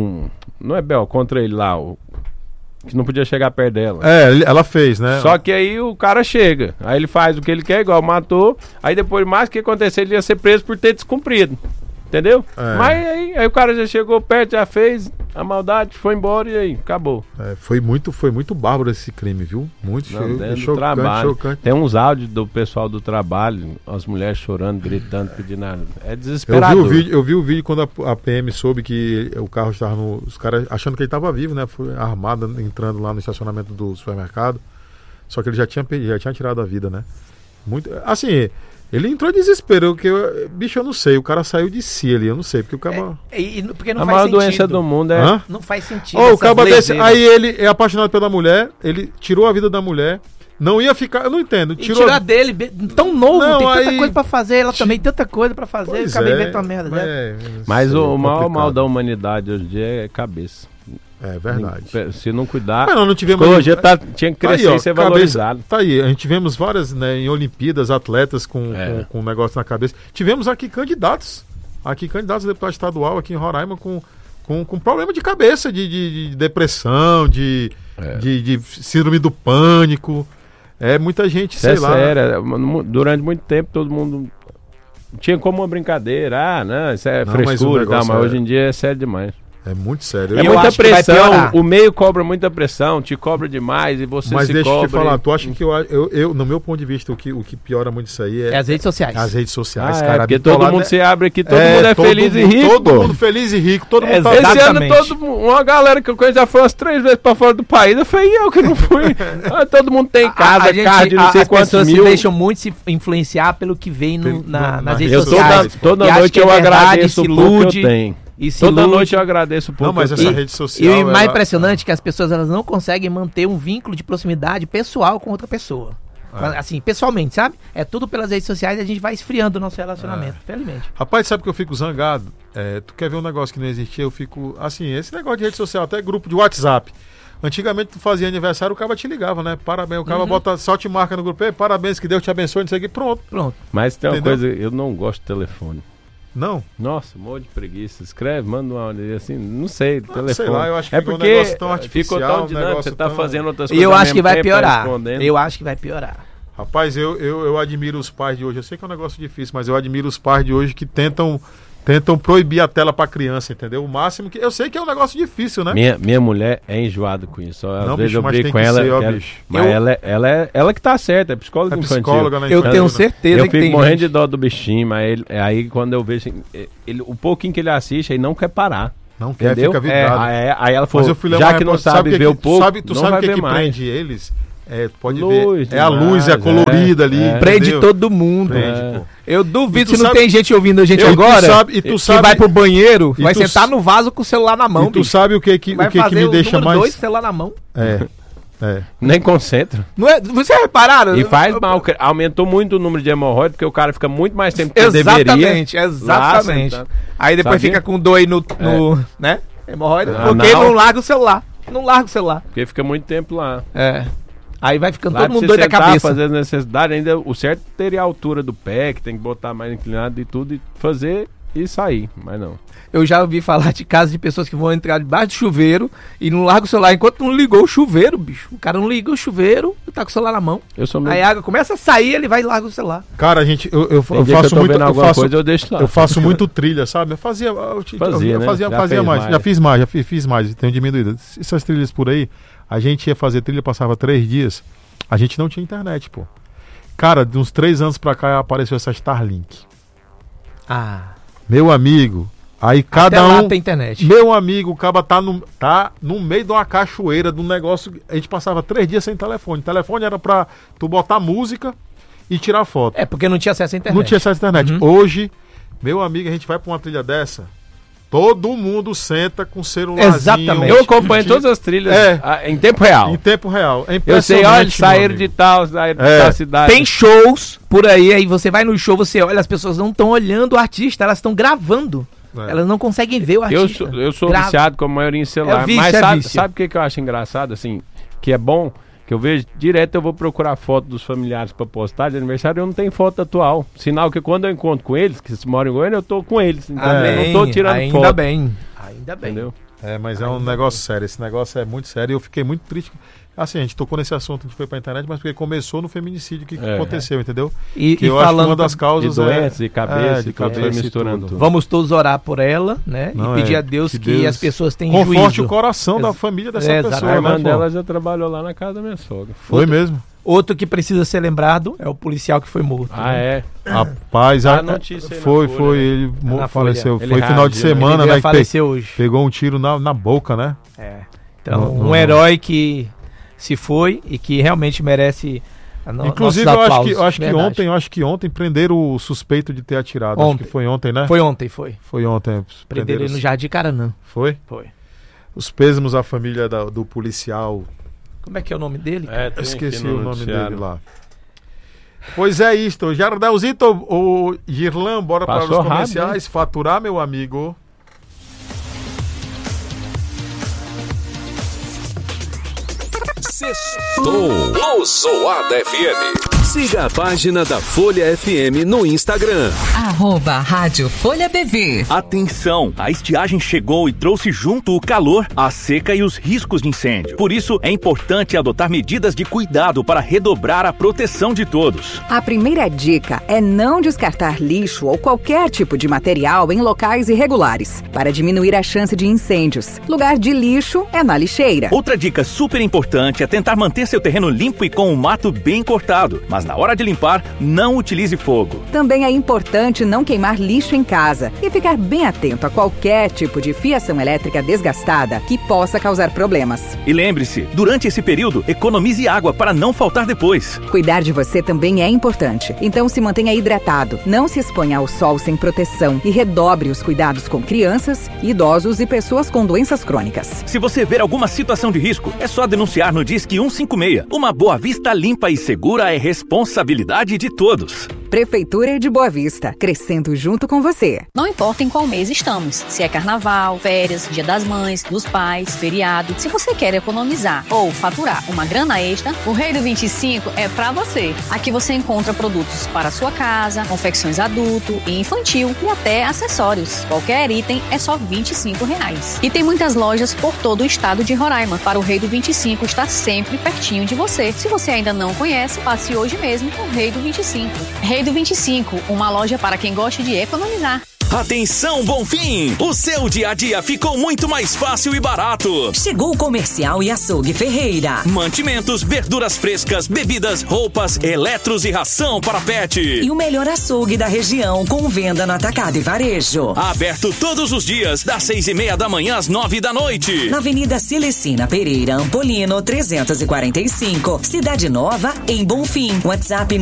não é Bel, contra ele lá, que não podia chegar perto dela. Ela fez, né? Só que aí o cara chega, aí ele faz o que ele quer, igual matou, aí depois mais que acontecer, ele ia ser preso por ter descumprido. Entendeu? Mas aí o cara já chegou perto, já fez a maldade, foi embora e aí, acabou. Foi muito bárbaro esse crime, viu? Muito chocante. Tem uns áudios do pessoal do trabalho, as mulheres chorando, gritando, pedindo nada. É desesperador. Eu vi o vídeo quando a PM soube que o carro estava os caras achando que ele estava vivo, né? Foi armado entrando lá no estacionamento do supermercado. Só que ele já tinha tirado a vida, né? Muito, assim, ele entrou em desespero, bicho, eu não sei, o cara saiu de si ali, eu não sei, porque o cara... porque não a faz maior sentido. doença do mundo Não faz sentido. O cara aí ele é apaixonado pela mulher, ele tirou a vida da mulher, não ia ficar, eu não entendo. Tirou a dele, tão novo, tem tanta coisa pra fazer, ela também tem tanta coisa pra fazer, eu acabei vendo uma merda dela. Mas o maior mal da humanidade hoje em dia é cabeça. É verdade. Se não cuidar, mas não tivemos psicologia tinha que crescer e ser valorizado. Tá aí, a gente tivemos várias, né, em Olimpíadas, atletas com um negócio na cabeça. Tivemos aqui candidatos a deputado estadual aqui em Roraima com problema de cabeça, de depressão, de síndrome do pânico. Muita gente, sei lá. Durante muito tempo todo mundo tinha como uma brincadeira, isso é frescura e tal, mas hoje em dia é sério demais. É muito sério. É muita pressão, o meio cobra muita pressão, te cobra demais e você mas se deixa cobra. eu te falar, tu acha que eu, no meu ponto de vista, o que piora muito isso aí é as redes sociais. As redes sociais, cara. Porque todo mundo se abre aqui, todo mundo é feliz e rico. Todo mundo feliz e rico, todo mundo tá... Esse ano, uma galera que eu conheço já foi umas 3 vezes pra fora do país, eu falei, eu que não fui. Todo mundo tem casa, carro de não sei quantos mil. As pessoas se deixam muito se influenciar pelo que vem nas redes sociais. Toda noite eu agradeço o pouco que eu tenho. Toda noite eu agradeço por... Não, mas essa rede social... E o mais impressionante é que as pessoas elas não conseguem manter um vínculo de proximidade pessoal com outra pessoa. Assim, pessoalmente, sabe? É tudo pelas redes sociais e a gente vai esfriando o nosso relacionamento, felizmente. Rapaz, sabe que eu fico zangado? Tu quer ver um negócio que não existia? Eu fico... Assim, esse negócio de rede social, até grupo de WhatsApp. Antigamente tu fazia aniversário, o cara te ligava, né? Parabéns, o cara bota, só te marca no grupo, ei, parabéns, que Deus te abençoe, não sei o que, pronto. Mas tem uma Entendeu? coisa, eu não gosto de telefone. Não? Nossa, um monte de preguiça. Escreve, manda uma áudio assim, não sei, telefone. Sei lá, eu acho que é ficou um porque negócio tão artificial, ficou tão dinâmico, você tá tão... fazendo outras E coisas eu ao acho que mesmo vai tempo, piorar. respondendo. Eu acho que vai piorar. Rapaz, eu admiro os pais de hoje. Eu sei que é um negócio difícil, mas eu admiro os pais de hoje que tentam proibir a tela pra criança, entendeu? O máximo que... Eu sei que é um negócio difícil, né? Minha mulher é enjoada com isso. Às Não, vezes bicho, eu mas brigo tem com que ela. ser, ó, ela- bicho. Mas ela que tá certa, é psicóloga É infantil. psicóloga, né? Eu infantil, tenho né? certeza Eu que fico tem morrendo gente... de dó do bichinho, mas aí quando eu vejo o pouquinho que ele assiste, aí não quer parar. Não quer, Entendeu? fica vidrado. Aí ela Mas falou, eu fui ler já uma que não reportagem, sabe ver o pouco, tu não sabe vai o que ver que mais. prende eles? Pode Luz ver. É a luz, é a demais, colorida ali. é. Prende entendeu? todo mundo. Prende, É. pô. Eu duvido E tu se não sabe- tem gente ouvindo a gente E tu agora sabe- e tu que sabe- vai pro banheiro, e vai tu sentar s- no vaso com o celular na mão, E tu bicho. sabe o que que Vai me fazer o deixa número mais... 2, celular na mão. É. Nem concentra. Não é, vocês repararam? E faz mal, aumentou muito o número de hemorroida, porque o cara fica muito mais tempo que deveria. Exatamente. Lá sentado. Aí depois Sabia? fica com dor no né? Hemorroida, Ah, porque não. não larga o celular. Não larga o celular. Porque fica muito tempo lá. É. Aí vai ficando Lá todo de mundo você doido da sentar, cabeça. fazer as necessidades, ainda o certo teria a altura do pé, que tem que botar mais inclinado e tudo, e fazer e sair, mas não. Eu já ouvi falar de casos de pessoas que vão entrar debaixo do chuveiro e não larga o celular enquanto não ligou o chuveiro, bicho. O cara não liga o chuveiro e tá com o celular na mão. Eu sou meio... Aí a água começa a sair, ele vai e larga o celular. Cara, a gente... Eu Tem dia que faço eu tô muito... vendo Eu alguma faço, coisa, eu deixo lá. eu faço muito trilha, sabe? Eu fazia né? fazia Já mais. fez Já fiz mais, fiz mais. Tenho diminuído. Essas trilhas por aí, a gente ia fazer trilha, passava 3 dias. A gente não tinha internet, pô. Cara, de uns 3 anos pra cá apareceu essa Starlink. Ah. Meu amigo, aí cada Até lá um... tem internet. Meu amigo, o cara tá no meio de uma cachoeira, de um negócio... A gente passava 3 dias sem telefone. O telefone era pra tu botar música e tirar foto. É, porque não tinha acesso à internet. Não tinha acesso à internet. Uhum. Hoje, meu amigo, a gente vai pra uma trilha dessa, todo mundo senta com o celularzinho. Exatamente. Eu acompanho todas as trilhas em tempo real. Em tempo real. É Eu sei, impressionante, olha, meu saíram amigo. de tal cidade. Tem shows por aí você vai no show, você olha, as pessoas não estão olhando o artista, elas estão gravando. É. Elas não conseguem ver o artista. Eu sou Grava. viciado com a maioria em celular. É vício, mas é vício. sabe o que eu acho engraçado, assim, que é bom? Que eu vejo direto, eu vou procurar foto dos familiares pra postar de aniversário, eu não tenho foto atual. Sinal que quando eu encontro com eles, que se moram em Goiânia, eu tô com eles. Então eu não tô tirando ainda foto. bem. Ainda bem. Entendeu? Mas é um negócio sério. Esse negócio é muito sério e eu fiquei muito triste. Assim, a gente tocou nesse assunto, a gente foi pra internet, mas porque começou no feminicídio que aconteceu, entendeu? E Que eu acho que falando uma das De causas doenças, de cabeça, de e tudo, foi cabeça e misturando tudo. tudo. vamos todos orar por ela, né? Não, e pedir é, a Deus que que Deus as pessoas tenham conforte juízo. o coração da família dessa É, pessoa. exatamente. A irmã né, pô? dela já trabalhou lá na casa da minha sogra. Foi mesmo. Outro que precisa ser lembrado é o policial que foi morto. Ah, é? Rapaz, A notícia aí na foi, Folha, foi, né? ele na faleceu. Folha. Foi Ele final de reagiu, né? semana, Ele né? ia Que falecer hoje. pegou um tiro na boca, né? É. Então, Não, um herói que se foi e que realmente merece Inclusive, nossos eu aplausos, acho que ontem prenderam o suspeito de ter atirado. Acho Ontem. que foi ontem, né? Foi ontem, foi. Foi ontem. Prenderam ele no Jardim Caranã. Foi? Foi. Os pêsames à família do policial. Como é que é o nome dele? É, Eu tem esqueci aqui no o nome noticiário. dele lá. Pois é isto. Jardelzito ou Girlan, bora para Passou os rápido, comerciais. Faturar, meu amigo. Sextou no Zoada FM. Siga a página da Folha FM no Instagram. @Rádio Folha BV. Atenção! A estiagem chegou e trouxe junto o calor, a seca e os riscos de incêndio. Por isso, é importante adotar medidas de cuidado para redobrar a proteção de todos. A primeira dica é não descartar lixo ou qualquer tipo de material em locais irregulares, para diminuir a chance de incêndios. Lugar de lixo é na lixeira. Outra dica super importante é tentar manter seu terreno limpo e com o mato bem cortado. Mas na hora de limpar, não utilize fogo. Também é importante não queimar lixo em casa e ficar bem atento a qualquer tipo de fiação elétrica desgastada que possa causar problemas. E lembre-se, durante esse período, economize água para não faltar depois. Cuidar de você também é importante, então se mantenha hidratado, não se exponha ao sol sem proteção e redobre os cuidados com crianças, idosos e pessoas com doenças crônicas. Se você ver alguma situação de risco, é só denunciar no Disque 156. Uma boa vista limpa e segura é responsabilidade de todos. Prefeitura de Boa Vista, crescendo junto com você. Não importa em qual mês estamos, se é carnaval, férias, dia das mães, dos pais, feriado, se você quer economizar ou faturar uma grana extra, o Rei do 25 é pra você. Aqui você encontra produtos para sua casa, confecções adulto e infantil e até acessórios. Qualquer item é só R$25. E tem muitas lojas por todo o estado de Roraima, para o Rei do 25 estar sempre pertinho de você. Se você ainda não conhece, passe hoje mesmo no Rei do 25. Rei do 25, uma loja para quem gosta de economizar. Atenção, Bonfim! O seu dia a dia ficou muito mais fácil e barato. Chegou o Comercial e Açougue Ferreira. Mantimentos, verduras frescas, bebidas, roupas, eletros e ração para pet. E o melhor açougue da região, com venda no atacado e varejo. Aberto todos os dias, das 6:30 da manhã às 9 da noite. Na Avenida Celestina Pereira, Ampolino, 345. Cidade Nova, em Bonfim. WhatsApp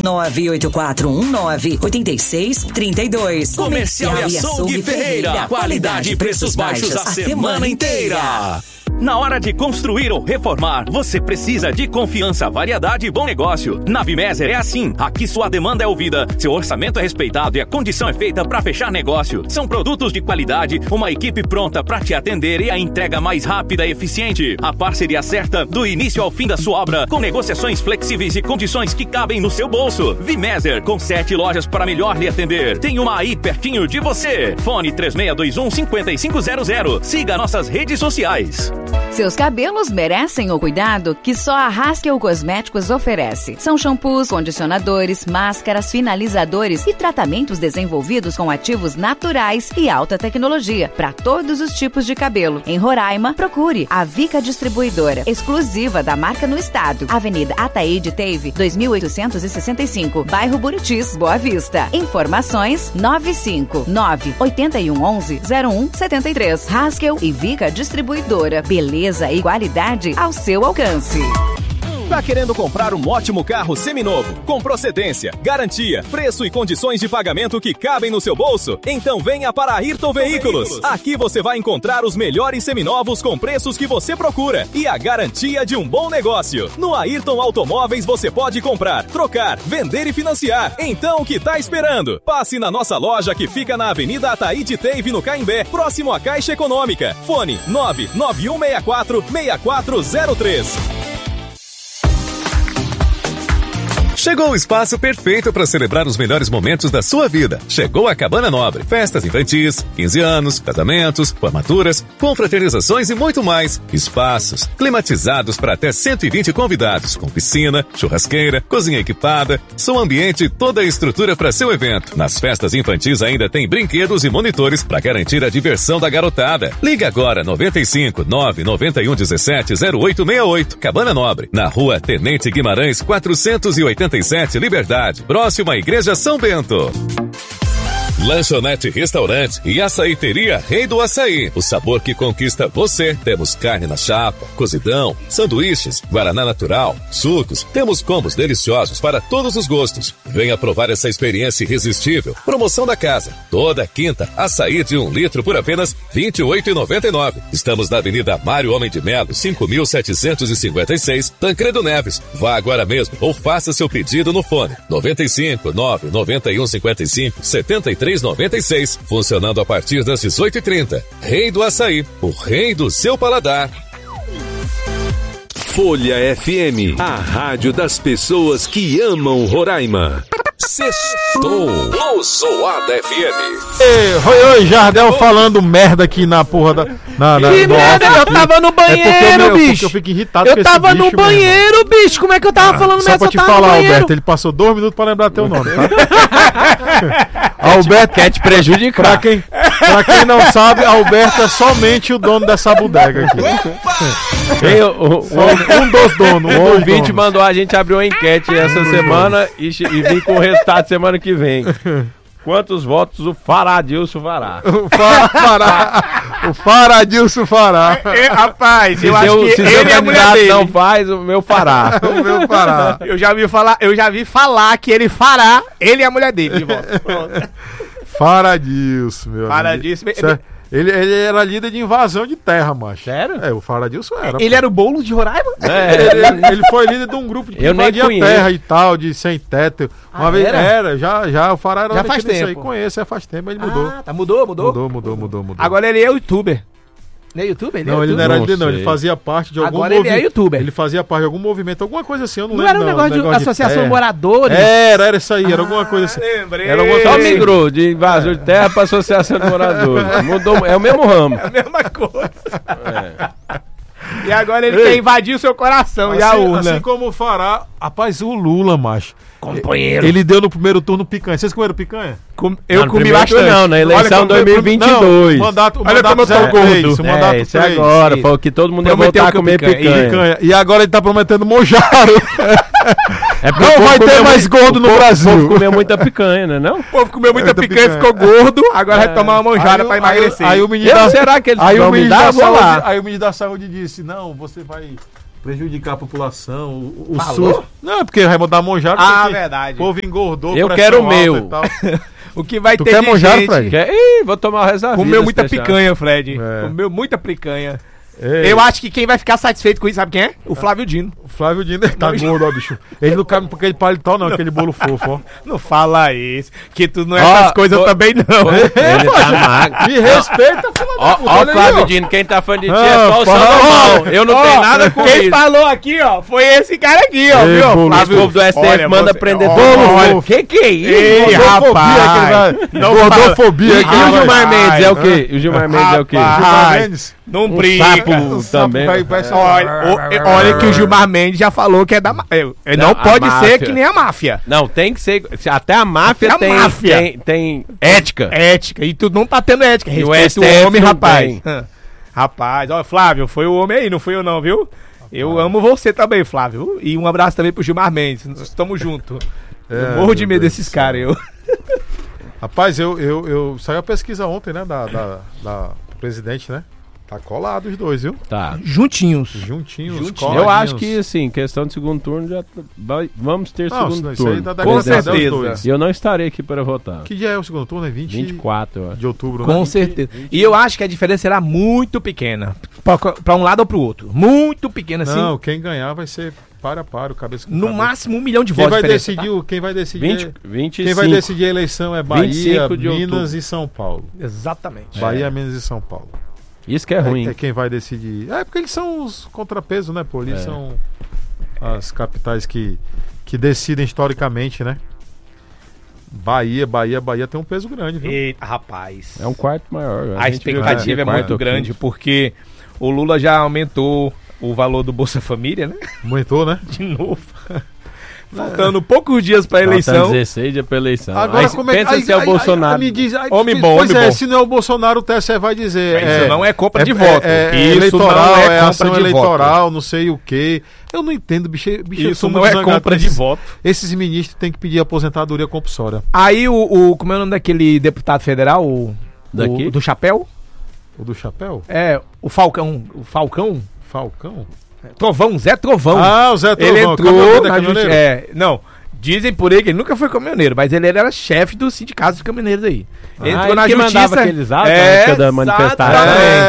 98419-8632. Comercial e Açougue Ferreira. Qualidade e preços baixos a semana inteira. Na hora de construir ou reformar, você precisa de confiança, variedade e bom negócio. Na Vimeser é assim. Aqui sua demanda é ouvida, seu orçamento é respeitado e a condição é feita para fechar negócio. São produtos de qualidade, uma equipe pronta para te atender e a entrega mais rápida e eficiente. A parceria certa do início ao fim da sua obra, com negociações flexíveis e condições que cabem no seu bolso. Vimeser, com 7 lojas para melhor lhe atender. Tem uma aí pertinho de você. Fone 3621-5500. Siga nossas redes sociais. Seus cabelos merecem o cuidado que só a Haskell Cosméticos oferece. São shampoos, condicionadores, máscaras, finalizadores e tratamentos desenvolvidos com ativos naturais e alta tecnologia para todos os tipos de cabelo. Em Roraima, procure a Vica Distribuidora, exclusiva da marca no estado. Avenida Ataíde Teve, 2865, bairro Buritis, Boa Vista. Informações 959-8111-0173. Haskell e Vica Distribuidora. Beleza e qualidade ao seu alcance. Tá querendo comprar um ótimo carro seminovo, com procedência, garantia, preço e condições de pagamento que cabem no seu bolso? Então venha para a Ayrton Veículos. Aqui você vai encontrar os melhores seminovos com preços que você procura e a garantia de um bom negócio. No Ayrton Automóveis você pode comprar, trocar, vender e financiar. Então o que tá esperando? Passe na nossa loja que fica na Avenida Ataíde Teve, no Caimbé, próximo à Caixa Econômica. Fone 99164-6403. Chegou o espaço perfeito para celebrar os melhores momentos da sua vida. Chegou a Cabana Nobre. Festas infantis, 15 anos, casamentos, formaturas, confraternizações e muito mais. Espaços climatizados para até 120 convidados, com piscina, churrasqueira, cozinha equipada, som ambiente e toda a estrutura para seu evento. Nas festas infantis ainda tem brinquedos e monitores para garantir a diversão da garotada. Liga agora 95 991 17 0868. Cabana Nobre, na Rua Tenente Guimarães 487, Liberdade, próximo à Igreja São Bento. Lanchonete Restaurante e Açaiteria Rei do Açaí. O sabor que conquista você. Temos carne na chapa, cozidão, sanduíches, guaraná natural, sucos. Temos combos deliciosos para todos os gostos. Venha provar essa experiência irresistível. Promoção da casa. Toda quinta, açaí de 1 litro por apenas R$ 28,99. Estamos na Avenida Mário Homem de Melo, 5756, Tancredo Neves. Vá agora mesmo ou faça seu pedido no fone 95 991 55 73 96, funcionando a partir das 18h30. Rei do Açaí, o rei do seu paladar. Folha FM, a rádio das pessoas que amam Roraima. Sextou no Zoada FM. Oi, Jardel falando merda aqui na porra da... Que merda, eu tava no banheiro, bicho. Porque eu fico irritado com esse bicho. Eu tava no banheiro, bicho. Como é que eu tava falando merda? Só pra te falar, Alberto, ele passou 2 minutos pra lembrar teu nome, tá? Alberto quer te prejudicar. Pra quem não sabe, Alberto é somente o dono dessa bodega aqui. Um dos donos. O ouvinte mandou a gente abrir uma enquete essa semana e vir com o resultado semana que vem. Quantos votos o Faradilson fará? O Faradilson fará. Rapaz, eu acho que ele é a mulher dele. Não faz, o meu fará. O meu fará. Eu já vi falar que ele fará, ele é a mulher dele de volta. Pronto. Faradilson, meu Faradilson. Ele era líder de invasão de terra, macho. Sério? O Faradilson era. Ele era o Boulos de Roraima? Ele foi líder de um grupo que Eu nem invadia conheço. terra e tal, de sem teto. Uma vez já o Fará era Já faz metido nisso tempo. aí. Conheço, faz tempo, ele mudou. Tá, mudou? Mudou. Agora ele é youtuber. Não é youtuber? Não, ele não era líder, não. sei. Ele fazia parte de algum Agora ele é youtuber. Ele fazia parte de algum movimento, alguma coisa assim, eu não Não lembro. era um negócio de associação terra. moradores? Era isso aí, era alguma coisa assim. Lembrei. Era alguma Só coisa assim. migrou de invasor de terra pra associação de moradores. Mudou, é o mesmo ramo. A mesma coisa. E agora ele quer invadir o seu coração e a urna. Assim como o Fará, rapaz, o Lula, macho. Companheiro. Ele deu no primeiro turno picanha. Vocês comeram picanha? Eu Não, no comi primeiro bastante. turno não, na eleição Olha, 2022. Não, o mandato Olha como eu tô 03, gordo. o mandato Esse é 3. agora, falou que todo mundo ia Prometeu voltar a que eu comer picanha. picanha. E agora ele tá prometendo Monjaro. É porque o Não povo vai ter comeu mais muito- gordo no O povo Brasil. comeu muita picanha, né não? O povo comeu muita Muita picanha e picanha. ficou gordo, agora vai tomar uma monjara pra emagrecer. Aí o menino Será que eles aí vão o me ministro dar? da Vou lá. saúde, aí o ministro da saúde disse: "Não, você vai prejudicar a população, o Falou? SUS". Não, é porque vai mudar Monjaro. Ah, porque verdade. O povo engordou. Eu pressão quero o alta meu. e tal. O que vai Tu ter quer de monjaro, gente... Fred? Ih, vou tomar o resto da vida, Comeu se muita deixar. picanha, Fred. É. Comeu muita picanha. Ei, Eu acho que quem vai ficar satisfeito com isso, sabe quem é? O Flávio Dino. O Flávio Dino tá gordo, ó, bicho. Ele não cabe porque ele paletó, não, aquele bolo fofo, ó. Não fala isso, que tu não é Ó, essas coisas ó, também não. Ele tá magro. Me respeita, filho da Ó, puta. ó, olha aí, Flávio ó. Dino, quem tá falando de ti Ah, é só o fala- Salomão. Eu não tenho nada com Quem isso. falou aqui, ó, foi esse cara aqui, ó, Ei, viu? bolo, Esse povo do STF Olha, manda você- prender Olha, todo olha. mundo. Que é isso? Ei, rapaz. Não, gordofobia. E aqui, o vai. Gilmar Mendes é o Ai, quê? O Gilmar Mendes é o quê? Rapaz. Gilmar Mendes. Não Um brinca. sapo O sapo também. parece- Olha que o Gilmar Mendes já falou que é da máfia. Não a pode ser máfia. que nem a máfia. Não, tem que ser. Até a máfia, Até a tem, máfia. tem ética. Ética. E tu não tá tendo ética. E o Respeita o STF homem, não rapaz. tem. Rapaz, ó, Flávio, foi o homem aí, não fui eu não, viu? Eu amo você também, Flávio. E um abraço também pro Gilmar Mendes. Nós estamos juntos. Eu morro de medo desses caras, eu. Rapaz, eu saiu a pesquisa ontem, né, da presidente, né? Tá colado os dois, viu? Tá. Juntinhos. Juntinhos, Eu acho que, assim, questão de segundo turno, vamos ter Não, segundo isso aí turno. dá Com certeza. certeza. E eu não estarei aqui para votar. Que dia é o segundo turno? É 24, eu acho. de outubro, Com né? certeza. E eu acho que a diferença será muito pequena. Pra um lado ou pro outro. Muito pequena, assim. Não, quem ganhar vai ser para o cabeça com No cabeça. máximo 1 milhão de Quem votos. vai de diferença, decidir, quem vai decidir, 25. quem vai decidir a eleição é Bahia, 25 de Minas outubro. e São Paulo. tá? Exatamente. Bahia, Minas e São Paulo. Isso que é ruim. É quem vai decidir. É porque eles são os contrapesos, né, pô? Eles são as capitais que decidem historicamente, né? Bahia tem um peso grande, viu? Eita, rapaz. É um quarto maior. A gente viu expectativa é quarto muito ou grande, quinto. porque o Lula já aumentou o valor do Bolsa Família, né? Aumentou, né? De novo. Faltando poucos dias pra Falta eleição. 16 dias pra eleição. Agora, Aí como é pensa se é o Bolsonaro. me diz, Homem bom, pois homem é, bom. se não é o Bolsonaro, o TSE vai dizer. Isso não é compra de voto. É Isso eleitoral, não é compra ação de eleitoral, não sei o quê. Eu não entendo, bicho. Eu Isso sou não muito é zangado compra com de esses- voto. Esses ministros têm que pedir aposentadoria compulsória. Aí como é o nome daquele deputado federal? Daqui? Do chapéu? O do chapéu? É, o Falcão. O Falcão? Falcão? Trovão, Zé Trovão. Ah, o Zé Trovão. Ele caminhoneiro, entrou na caminhoneiro. justiça. Não, dizem por aí que ele nunca foi caminhoneiro, mas ele era chefe do sindicato dos caminhoneiros aí. Ele que mandava aqueles áudios na época da manifestação.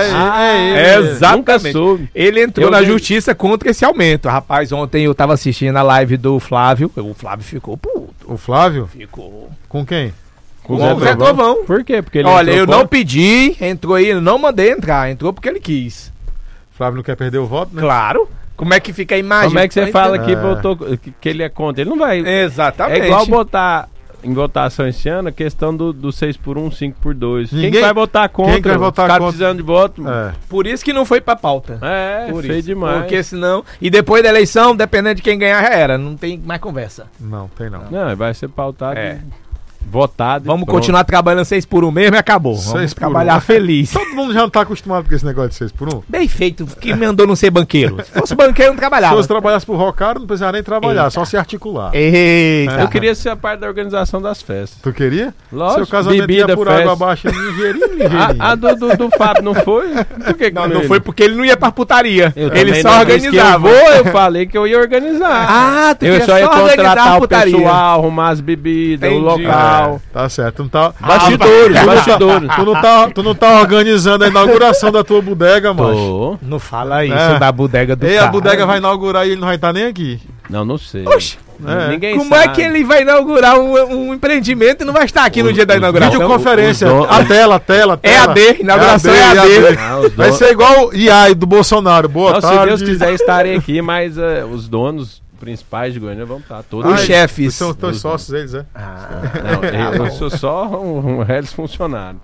Exatamente. Nunca soube. Ele entrou Eu na vi. justiça contra esse aumento. Rapaz, ontem eu tava assistindo a live do Flávio. O Flávio ficou puto. O Flávio? Ficou. Com quem? Com o Zé Trovão. Por quê? Porque ele Olha, entrou eu contra. não pedi, entrou aí, eu não mandei entrar. Entrou porque ele quis. Flávio não quer perder o voto, né? Claro. Como é que fica a imagem? Como é que você fala que É. votou, que ele é contra? Ele não vai. Exatamente. É igual botar em votação esse ano a questão do 6x1, 5x2. Quem Ninguém- que vai votar contra? quem que vai votar Os caras contra? precisando de voto. É. Por isso que não foi pra pauta. É, Por feio isso. demais. Porque senão. E depois da eleição, dependendo de quem ganhar, já era. Não tem mais conversa. Não, tem não. Não, vai ser pautado, É. votado. e Vamos pronto. continuar trabalhando 6x1 mesmo e acabou. Vamos 6 por trabalhar 1. feliz. Todo mundo já não tá acostumado com esse negócio de 6x1. Bem feito. Que me andou não ser banqueiro. Se fosse banqueiro, não Se trabalhava. você trabalhasse pro Rocaro, não precisava nem trabalhar, Eita. só se articular. Eita. Eu queria ser a parte da organização das festas. Tu queria? Lógico, Seu casamento bebida, ia por festa. água abaixo, ligeirinho. A do Fábio não foi? Por que que Não foi porque ele não ia pra putaria. Eu Ele também só não disse que organizava. eu falei que eu ia organizar. Ah, tu eu queria só ia só organizar contratar a o putaria. pessoal, arrumar as bebidas, Entendi. o local. tal. Tá certo. Tu não tá... Bastidores. Tu não tá organizando a inauguração da tua bodega, mano. Não fala isso da bodega do cara. E cara. a bodega vai inaugurar e ele não vai estar nem aqui. Não sei. Oxi. Ninguém Como sabe. é que ele vai inaugurar um empreendimento e não vai estar aqui no dia da inauguração? Videoconferência, a tela. EAD, inauguração EAD. Vai ser igual o IAI do Bolsonaro. Boa tarde. Se Deus quiser, estarem aqui, mas os donos principais de Goiânia vão estar todos. Os chefes. São teus sócios, eles, é? Não, eu sou só um reles funcionário.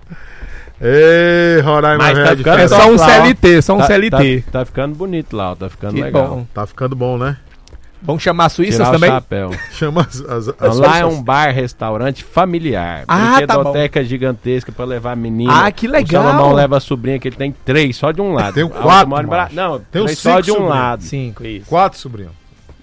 Ei, Roraima, tá é só um CLT, só um CLT. Tá ficando bonito lá, tá ficando que legal. Bom. Tá ficando bom, né? Vamos chamar suíças tirar também? O chapéu. Chama lá é um bar-restaurante familiar. Brinquedoteca gigantesca pra levar menina. Ah, que legal. O Salomão leva a sobrinha que ele tem 3, só de um lado. Tem 4. Não, tem 3 só de um lado. 5, isso. 4 sobrinhos.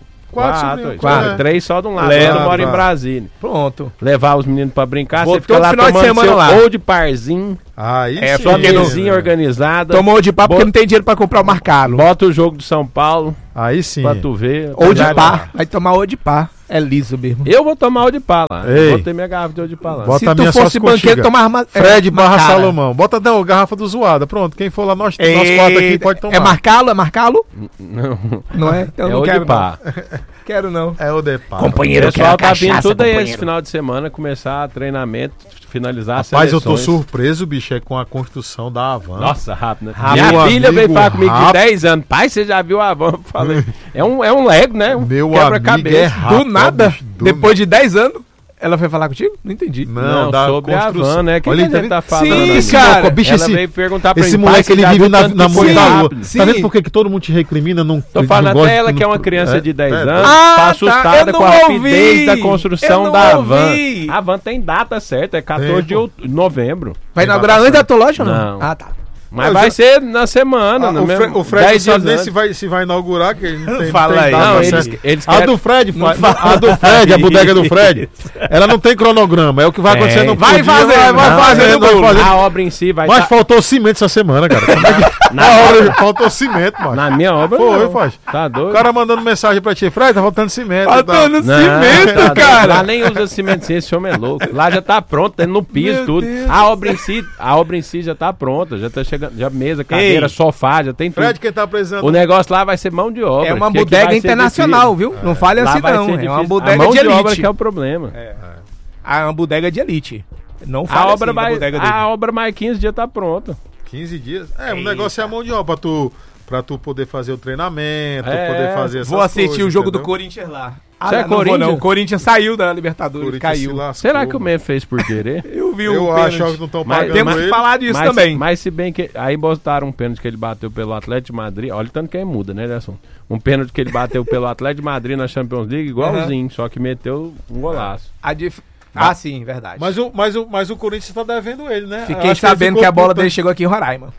4, 3 só de um lado. Leva, eu moro em Brasília. Pronto. Levar os meninos pra brincar, Vou você fica lá final tomando de semana seu lá. ou de parzinho. Aí é, sua mesinha organizada. Tomou de pá porque não tem dinheiro pra comprar o marcado. Bota o jogo do São Paulo. Aí sim. Pra tu ver. Ou de pá. Vai tomar ou de pá. É liso mesmo. Eu vou tomar o de pá lá. Ei. Vou ter minha garrafa de o de pá lá. Bota se a tu minha fosse banqueiro, tomar Fred barra Salomão. Bota não, garrafa do zoada. Pronto, quem for lá, nós 4 aqui pode tomar. É marcá-lo? É marcá-lo? Não. Não é? Então é não o quero de pá. Quero não. É o de pá. Companheiro, o pessoal tá vindo tudo aí esse final de semana, começar treinamento, finalizar as Rapaz, eu seleções. tô surpreso, bicho, é com a construção da Havan. Nossa, rápido, né? Meu Minha filha veio falar comigo rápido. de 10 anos. Pai, você já viu a Havan? Eu falei, é um Lego, né? Meu quebra-cabeça. amigo é rápido, Do nada, bicho, depois de 10 anos, ela foi falar contigo? Não entendi. Não, sobre a Havan, né? Que Olha, a gente tá falando? Sim, aqui? cara. Bicho, Ela veio perguntar pra esse ele, moleque, pai, ele você já vive viu na tanto que mão foi da lua. rápido? Tá vendo por que todo mundo te recrimina? Não, Tô falando não até ela que é uma criança de 10 anos, tá assustada com a rapidez da construção da Havan. A Havan tem data certa, é 14 de novembro. Vai inaugurar antes da tua loja ou não? Não. Ah, tá. Mas vai ser na semana, no mesmo. O Fred não sabe nem se vai inaugurar, que ele não tem Fala aí. Não, data. eles A do Fred, a do Fred, a bodega do Fred, ela não tem cronograma, é o que vai acontecer no vai dia, fazer, vai fazer. A obra em si vai Mas estar... faltou cimento essa semana, cara. Na obra faltou cimento, mano. Na minha obra Foi, não. faz. Tá doido? O cara mandando mensagem pra ti, Fred, tá faltando cimento. Faltando Não, cimento, tá doido. cara. Lá nem usa cimento sim, esse homem é louco. Lá já tá pronto, tá no piso, Meu tudo. Deus. A obra em si já tá pronta, já tá chegando, já mesa, cadeira, sofá, já tem tudo. Fred, quem tá apresentando? O negócio lá vai ser mão de obra. É uma que bodega vai ser internacional, difícil. viu? Não fale Lá assim vai não. ser É uma difícil. bodega a mão de obra elite. que é o problema. É uma bodega de elite. Não A fale obra assim da vai, bodega dele. a obra mais 15 dias tá pronta. 15 dias? É, o negócio é a mão de obra pra tu poder fazer o treinamento, É. poder fazer essas Vou assistir coisas, o jogo entendeu? do Corinthians lá. Você é não vou Corinthians? não. O Corinthians saiu da Libertadores, Corinthians se caiu. lascou, Será que o mano. Memphis fez por querer? Eu vi Eu o acho pênalti. que não estão Mas pagando Temos ele. que falar disso mas, também. Mas se bem que aí botaram um pênalti que ele bateu pelo Atlético de Madrid. Olha o tanto que aí muda, né, Nelson? Um pênalti que ele bateu pelo Atlético de Madrid na Champions League, igualzinho, só que meteu um golaço. Ah, sim, verdade. Mas o Corinthians tá devendo ele, né? Fiquei Acho ele sabendo ficou que a bola puto. dele chegou aqui em Roraima.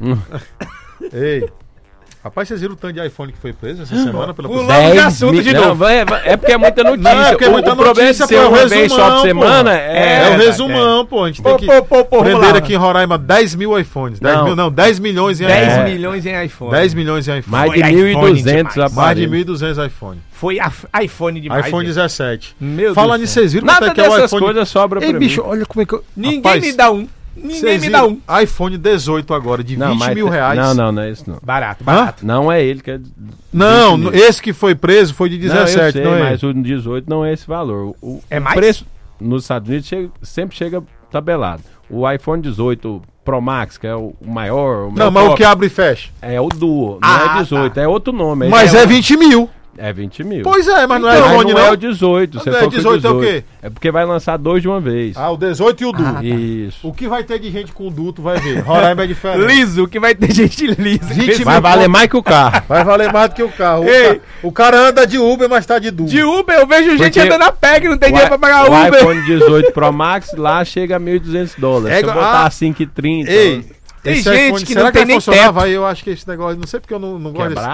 Ei. Rapaz, vocês viram o tanto de iPhone que foi preso essa semana pela polícia? Pulamos de assunto de Não, novo. é porque é muita notícia. Não, é porque é muita o problema notícia, de ser pô, uma é o vez só por resumão, semana pô. É o resumão, pô. A gente tem que prender vamos lá. aqui em Roraima 10 mil iPhones. 10 milhões em 10 iPhone. milhões em iPhone. 10 milhões em iPhone. Mais de Foi iPhone 1.200 demais. Mais de aparelhos. 1.200 iPhone. Foi iPhone demais. iPhone velho. 17. Meu Fala Deus nisso, do vocês viram Nada quanto é que é o dessas iPhone? coisas sobra Ei, pra bicho, mim. olha como é que eu... Ninguém Rapaz, me dá um. Ninguém vocês me dá um. viram? iPhone 18 agora, de 20 mas mil reais. Não é isso não. Barato, Hã? barato. Não é ele que é... Não, 20 mil. esse que foi preso foi de 17, não, eu sei, não é? mas o 18 não é esse valor. É o mais? preço nos Estados Unidos sempre chega tabelado. O iPhone 18 Pro Max, que é o maior... Não, mas o que abre e fecha. É o Duo, não é 18, é outro nome. Mas é 20 mil. É 20 mil. Pois é, mas não é Então, iPhone, não é não. o 18. Você Não é falou que 18 é o quê? É porque vai lançar dois de uma vez. Ah, o 18 e o Du. Isso. O que vai ter de gente com Du, tu vai ver. Roraima é diferente. Liso, que vai ter gente lisa. 20 Vai mil valer pontos. mais que o carro. Vai valer mais do que o carro. Ei. O cara anda de Uber, mas tá de Du. De Uber, eu vejo gente Porque andando a pé que não tem dinheiro pra pagar o Uber. iPhone 18 Pro Max lá chega a $1.200. É Se igual- botar ah. 5,30. Ei, Tem esse gente iPhone, que será não tem vai nem funcionar? teto. Vai, eu acho que esse negócio, não sei porque eu não gosto desse. Quebrar?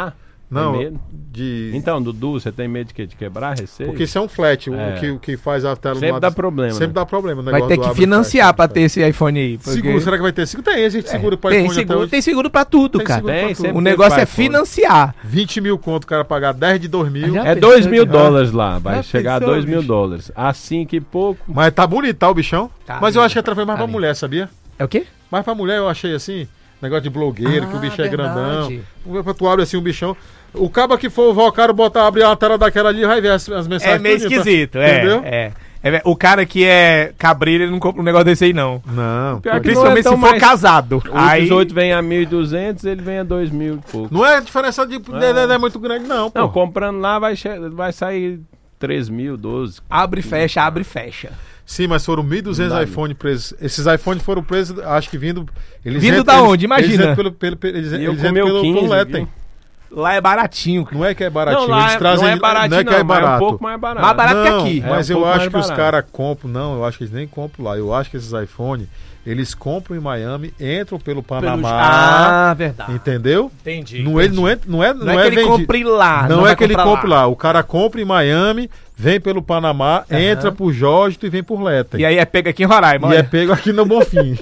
Não, Tem medo? Então, Dudu, você tem medo de quê? De quebrar a receita? Porque isso é um flat, o que faz a tela... Sempre dá problema. Sempre dá problema. Vai ter que financiar pra ter esse iPhone aí. Porque... Seguro, será que vai ter seguro? Tem, a gente segura pra iPhone até hoje. Tem seguro pra tudo, cara. Seguro o negócio é financiar. 20 mil conto, o cara pagar 10 de 2 mil. É 2 mil dólares lá, vai chegar a 2 mil dólares. Assim que pouco... Mas tá bonito, tá o bichão? Tá, mas eu acho que é através mais pra mulher, sabia? É o quê? Mais pra mulher eu achei assim, negócio de blogueiro, que o bicho é grandão. Tu abre assim um bichão... O cabo que for o Valcaro abrir a tela daquela ali, vai ver as mensagens. É meio esquisito, entendeu? O cara que é cabreiro, ele não compra um negócio desse aí, não. Não. Principalmente se for casado. O 18 vem a 1.200, ele vem a 2.000 e pouco. Não é a diferença de é muito grande, não, pô. Não, comprando lá vai sair 3.000, 12. Abre e fecha, abre e fecha. Sim, mas foram 1.200 iPhone presos. Esses iPhones foram presos, acho que vindo... Vindo da onde? Imagina. Eles entram pelo Letem. Lá é baratinho. Não é que é baratinho, não, eles trazem... Não é baratinho, não é que é barato. É um pouco mais barato. Mais barato que aqui. Mas eu acho que os caras compram... Não, eu acho que eles nem compram lá. Eu acho que esses iPhones, eles compram em Miami, entram pelo Panamá. Verdade. Entendeu? Entendi. Não é que ele compre lá. Não é que ele compre lá. O cara compra em Miami, vem pelo Panamá, entra por Jorgito e vem por Letem. E aí é pego aqui em Roraima. E é pego aqui no Bonfim.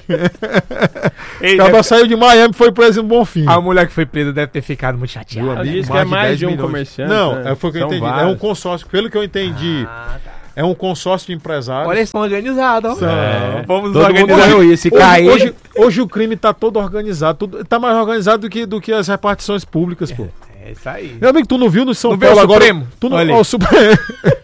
O cara saiu de Miami e foi preso no Bonfim. A mulher que foi presa deve ter ficado muito chateada. Ela disse que é mais de um comerciante. Não, foi o que eu entendi. Vários. É um consórcio, pelo que eu entendi. É um consórcio de empresários. Olha, eles são organizados, ó. Vamos organizar isso. Hoje o crime tá todo organizado. Tá mais organizado do que as repartições públicas, pô. É isso aí. Meu amigo, tu não viu no São não Paulo agora? Supremo? Tu não viu o Supremo?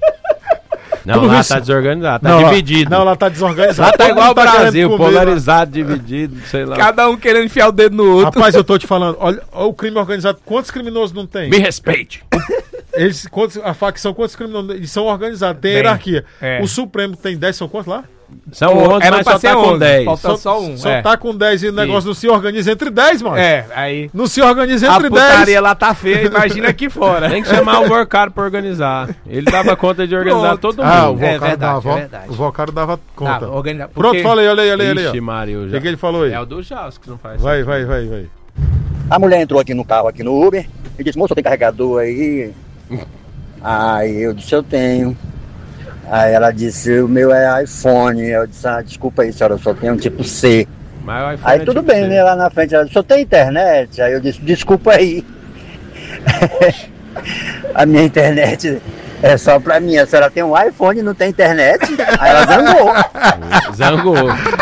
Não, lá tá desorganizado, tá dividido. Não, lá tá desorganizado. Lá tá igual o Brasil, polarizado, dividido, sei lá. Cada um querendo enfiar o dedo no outro. Rapaz, eu tô te falando, olha o crime organizado, quantos criminosos não tem? Me respeite. A facção, quantos criminosos? Eles são organizados, tem hierarquia. O Supremo tem 10, são quantos lá? São 11, mas só tá com 10. Falta só um. Só tá com 10 e o negócio não se organiza entre 10, mano. Aí... Não se organiza entre 10. A putaria lá tá feia, imagina aqui fora. Tem que chamar o Valcaro pra organizar. Ele dava conta de organizar todo mundo. O Valcaro dava, o Valcaro dava conta. Pronto, fala aí, olha aí. Ixi, Maria, o que ele falou aí? É o do Jaus que não faz. Vai. A mulher entrou aqui no carro, aqui no Uber, e disse, moço, tem carregador aí? Aí eu disse, eu tenho. Aí ela disse, o meu é iPhone. Eu disse, desculpa aí, senhora, eu só tenho um tipo C. Aí tudo bem, né? Lá na frente ela disse, só tem internet? Aí eu disse, desculpa aí. A minha internet é só pra mim. A senhora tem um iPhone e não tem internet? Aí ela zangou.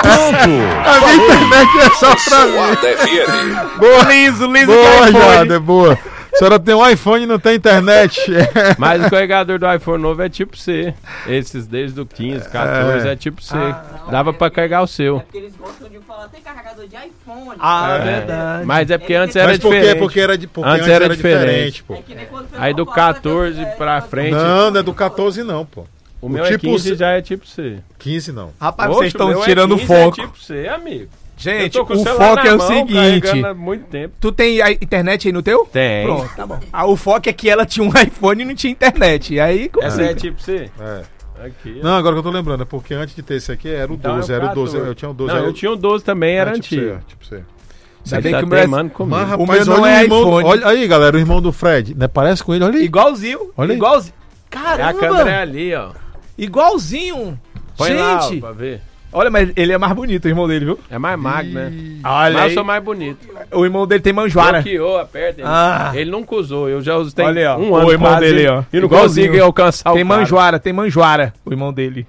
A minha internet é só pra mim. Boa, liso. Boa, Jada, boa. A senhora tem um iPhone e não tem internet. Mas o carregador do iPhone novo é tipo C. Esses desde o 15, 14 é tipo C. Dava pra carregar o seu. É porque eles gostam de falar, tem carregador de iPhone. Verdade. Mas é porque antes era diferente. Porque antes era diferente, pô. Aí do 14 pra frente... Não é do 14 não, pô. O meu tipo 15 já é tipo C. 15 não. Rapaz, vocês estão tirando o foco. É tipo C, amigo. Gente, o foco é o seguinte. Há muito tempo. Tu tem a internet aí no teu? Tem. Pronto, tá bom. O foco é que ela tinha um iPhone e não tinha internet. E aí essa é tipo C? Aqui, não, agora que eu tô lembrando, é porque antes de ter esse aqui era o 12. Era o 12. Eu tinha o 12. Não, eu tinha o 12 também, era antigo. Tipo C. Você vê que o Brasil... Mas, rapaz, o meu não é iPhone. Olha aí, galera, o irmão do Fred. Né? Parece com ele, olha aí. Igualzinho. Olha aí. Igualzinho. Caramba. A câmera é ali, ó. Igualzinho. Põe gente. Lá, ó, pra ver. Olha, mas ele é mais bonito, o irmão dele, viu? É mais magro, né? Olha mas aí. eu sou mais bonito. O irmão dele tem manjoara. Bloqueou, aperta. Ele nunca usou. Eu já usei tem olha, ó, um ano o irmão quase, dele, ó. E não consigo alcançar tem o cara. Tem manjoara, o irmão dele.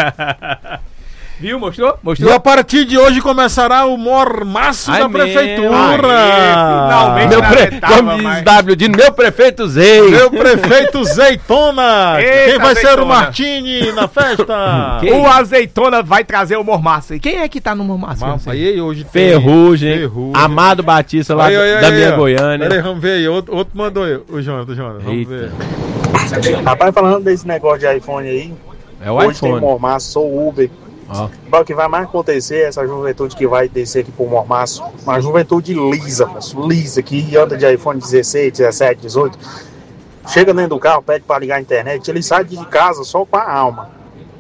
Viu? Mostrou? E a partir de hoje começará o mormaço da prefeitura. Finalmente como diz W de meu prefeito Zei. Meu prefeito Zeitona. Quem vai ser o Martini na festa? O Azeitona vai trazer o mormaço. E quem é que tá no mormaço? Aí hoje Ferrugem. Amado Batista lá da minha Goiânia. Peraí, vamos ver aí. Outro mandou aí. O Jonas. Vamos ver. Rapaz, falando desse negócio de iPhone aí. É o hoje iPhone. Tem mormaço, sou Uber. O que vai mais acontecer é essa juventude que vai descer aqui pro mormaço. Uma juventude lisa, lisa, que anda de iPhone 16, 17, 18. Chega dentro do carro, pede pra ligar a internet. Ele sai de casa só com a alma.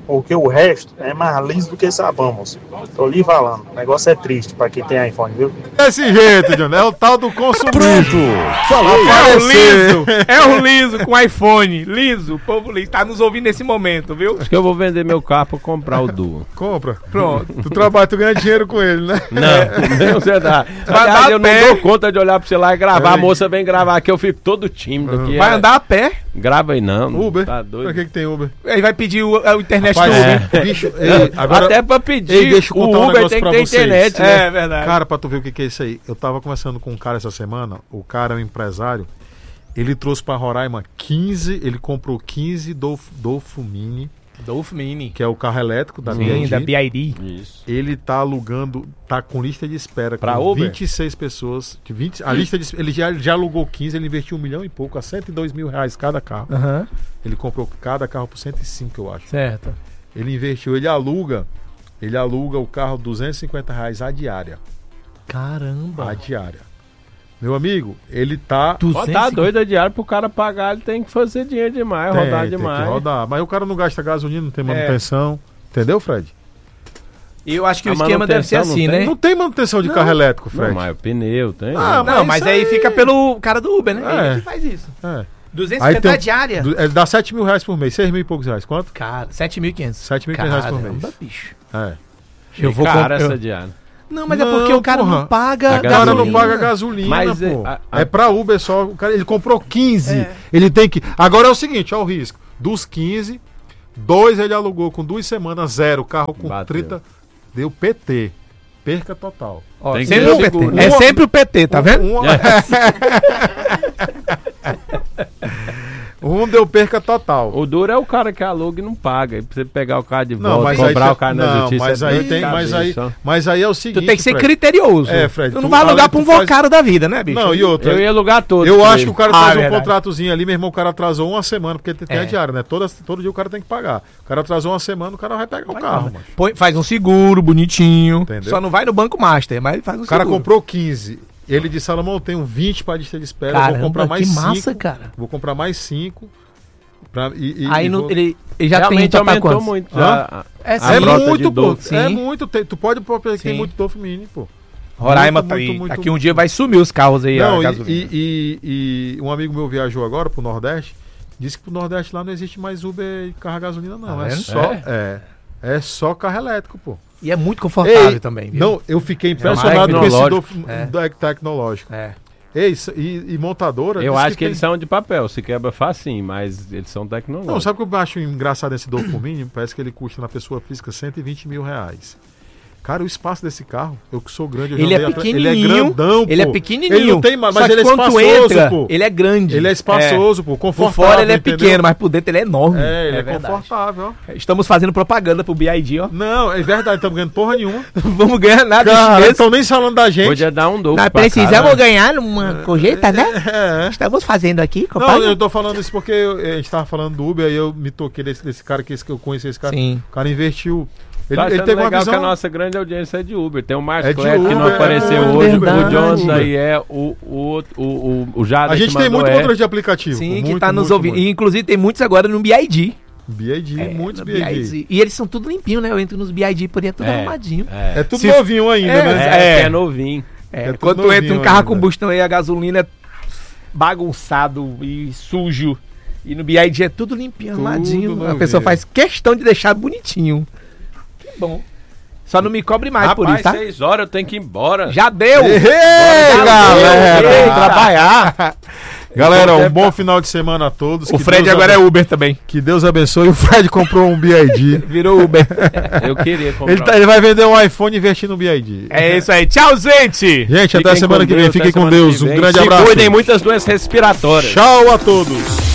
Porque o resto é mais liso do que sabão, moço. Tô lhe falando. O negócio é triste pra quem tem iPhone, viu? Desse jeito, John. É o tal do consumismo. Falou. É o liso com iPhone. Liso, o povo liso. Tá nos ouvindo nesse momento, viu? Acho que eu vou vender meu carro pra comprar o Duo. Compra. Pronto. Tu trabalha, tu ganha dinheiro com ele, né? Não você dá. Aliás, eu não dou conta de olhar pro celular e gravar. A moça vem gravar aqui, eu fico todo tímido aqui. Vai andar a pé? Grava aí não. Uber? Tá doido. Pra que tem Uber? Ele vai pedir a internet Rapaz, do Uber. Bicho, agora, até pra pedir deixa eu contar o um Uber negócio tem que pra ter vocês. internet, né? É verdade. Cara, pra tu ver o que é isso aí. Eu tava conversando com um cara essa semana. O cara é um empresário. Ele trouxe pra Roraima 15. Ele comprou 15 Dolph Mini. Dolph Mini. Que é o carro elétrico da BYD. BYD. Da BYD. Isso. Ele tá alugando, tá com lista de espera pra com Uber? 26 pessoas. A lista de, ele já alugou 15, ele investiu 1 milhão e pouco, a R$102 mil cada carro. Uhum. Ele comprou cada carro por 105, eu acho. Certo. Ele investiu, ele aluga o carro R$250 a diária. Caramba. A diária. Meu amigo, ele tá... Tá doido a diária pro cara pagar, ele tem que fazer dinheiro demais, rodar demais. Tem que rodar. Mas o cara não gasta gasolina, não tem manutenção. Entendeu, Fred? Eu acho que o esquema deve ser assim, né? Não tem manutenção de carro elétrico, Fred. Não, mas o pneu tem. Não, mas aí fica pelo cara do Uber, né? Ele que faz isso. 250 tem, diária. Dá R$7 mil por mês, 6 mil e poucos reais. Quanto? Cara, 7.500. R$7.500 por mês. Bicho. Eu vou comprar essa diária. Não, mas é porque o cara não paga gasolina. O cara não paga gasolina, mas pô. É pra Uber só. O cara, ele comprou 15. Ele tem que... Agora é o seguinte, ó o risco. Dos 15, 2 ele alugou com 2 semanas, 0. Carro com 30... Deu PT. Perca total. Ó, sempre o PT. É sempre o PT, tá vendo? Deu perca total. O duro é o cara que aluga e não paga. Pra você pegar o carro de volta, mas cobrar aí, o carro na justiça. Mas aí é o seguinte. Tu tem que ser criterioso. Fred. Tu não vai alugar pra um vocaro da vida, né, bicho? Não, e outra. Eu ia alugar todo. Eu acho que o cara faz um contratozinho ali, meu irmão, o cara atrasou 1 semana, porque tem a diária, né? Todo dia o cara tem que pagar. O cara atrasou 1 semana, o cara vai pegar o carro. Faz um seguro bonitinho. Entendeu? Só não vai no Banco Master, mas faz um seguro. O cara comprou 15. Ele disse, Salomão, eu tenho 20 para lista de espera. Caramba, eu vou comprar mais 5. Massa, cara. Vou comprar mais 5. Aí ele já tem aumentou muito. É muito, pô. É muito. Tu pode tem muito Dolph Mini, pô. Roraima tá aí. Aqui um dia vai sumir os carros aí. Não, e um amigo meu viajou agora pro Nordeste. Disse que pro Nordeste lá não existe mais Uber e carro a gasolina, não. É só carro elétrico, pô. E é muito confortável também, viu? Não, eu fiquei impressionado com esse Dolph tecnológico. E montadora... Eu acho que eles são de papel, se quebra facinho, mas eles são tecnológicos. Não, sabe o que eu acho engraçado nesse Dolph Mini? Parece que ele custa na pessoa física R$120 mil. Cara, o espaço desse carro, eu que sou grande... Ele é pequenininho, ele é grandão, pô. Ele é pequenininho. Ele não tem, mas ele é espaçoso, pô. Ele é grande. Ele é espaçoso, pô, confortável. Por fora ele é pequeno, mas por dentro ele é enorme. Ele é confortável, ó. Estamos fazendo propaganda pro BYD, ó. Não, é verdade, estamos ganhando porra nenhuma. Vamos ganhar nada. Cara, estão nem falando da gente. Podia dar um dobro. Nós precisamos ganhar uma colheita, né? Estamos fazendo aqui, compadre. Não, eu tô falando isso porque a gente tava falando do Uber, aí eu me toquei desse cara que eu conheci, esse cara. Sim. O cara investiu... Ele teve legal uma visão... que a nossa grande audiência é de Uber. Tem o Márcio Cleto que não apareceu hoje. O Johnson aí é o Jada. A gente tem muito controle de aplicativo. Sim, que tá nos ouvindo. E inclusive tem muitos agora no BYD. Muitos BYD. E eles são tudo limpinho, né? Eu entro nos BYD por aí, é tudo arrumadinho. É tudo novinho ainda, né? É novinho. Quando tu entra um carro a combustão aí, a gasolina é bagunçado e sujo. E no BYD é tudo limpinho, arrumadinho. A pessoa faz questão de deixar bonitinho. Bom. Só não me cobre mais por isso, tá? 6 horas eu tenho que ir embora. Já deu! Galera! Trabalhar! Galera, um bom final de semana a todos. O Fred agora é Uber também. Que Deus abençoe. O Fred comprou um BYD. Virou Uber. Eu queria comprar. Ele vai vender um iPhone e investir no BYD. É isso aí. Tchau, gente! Gente, até a semana que vem. Fiquem com Deus. Um grande abraço. Se cuidem, muitas doenças respiratórias. Tchau a todos.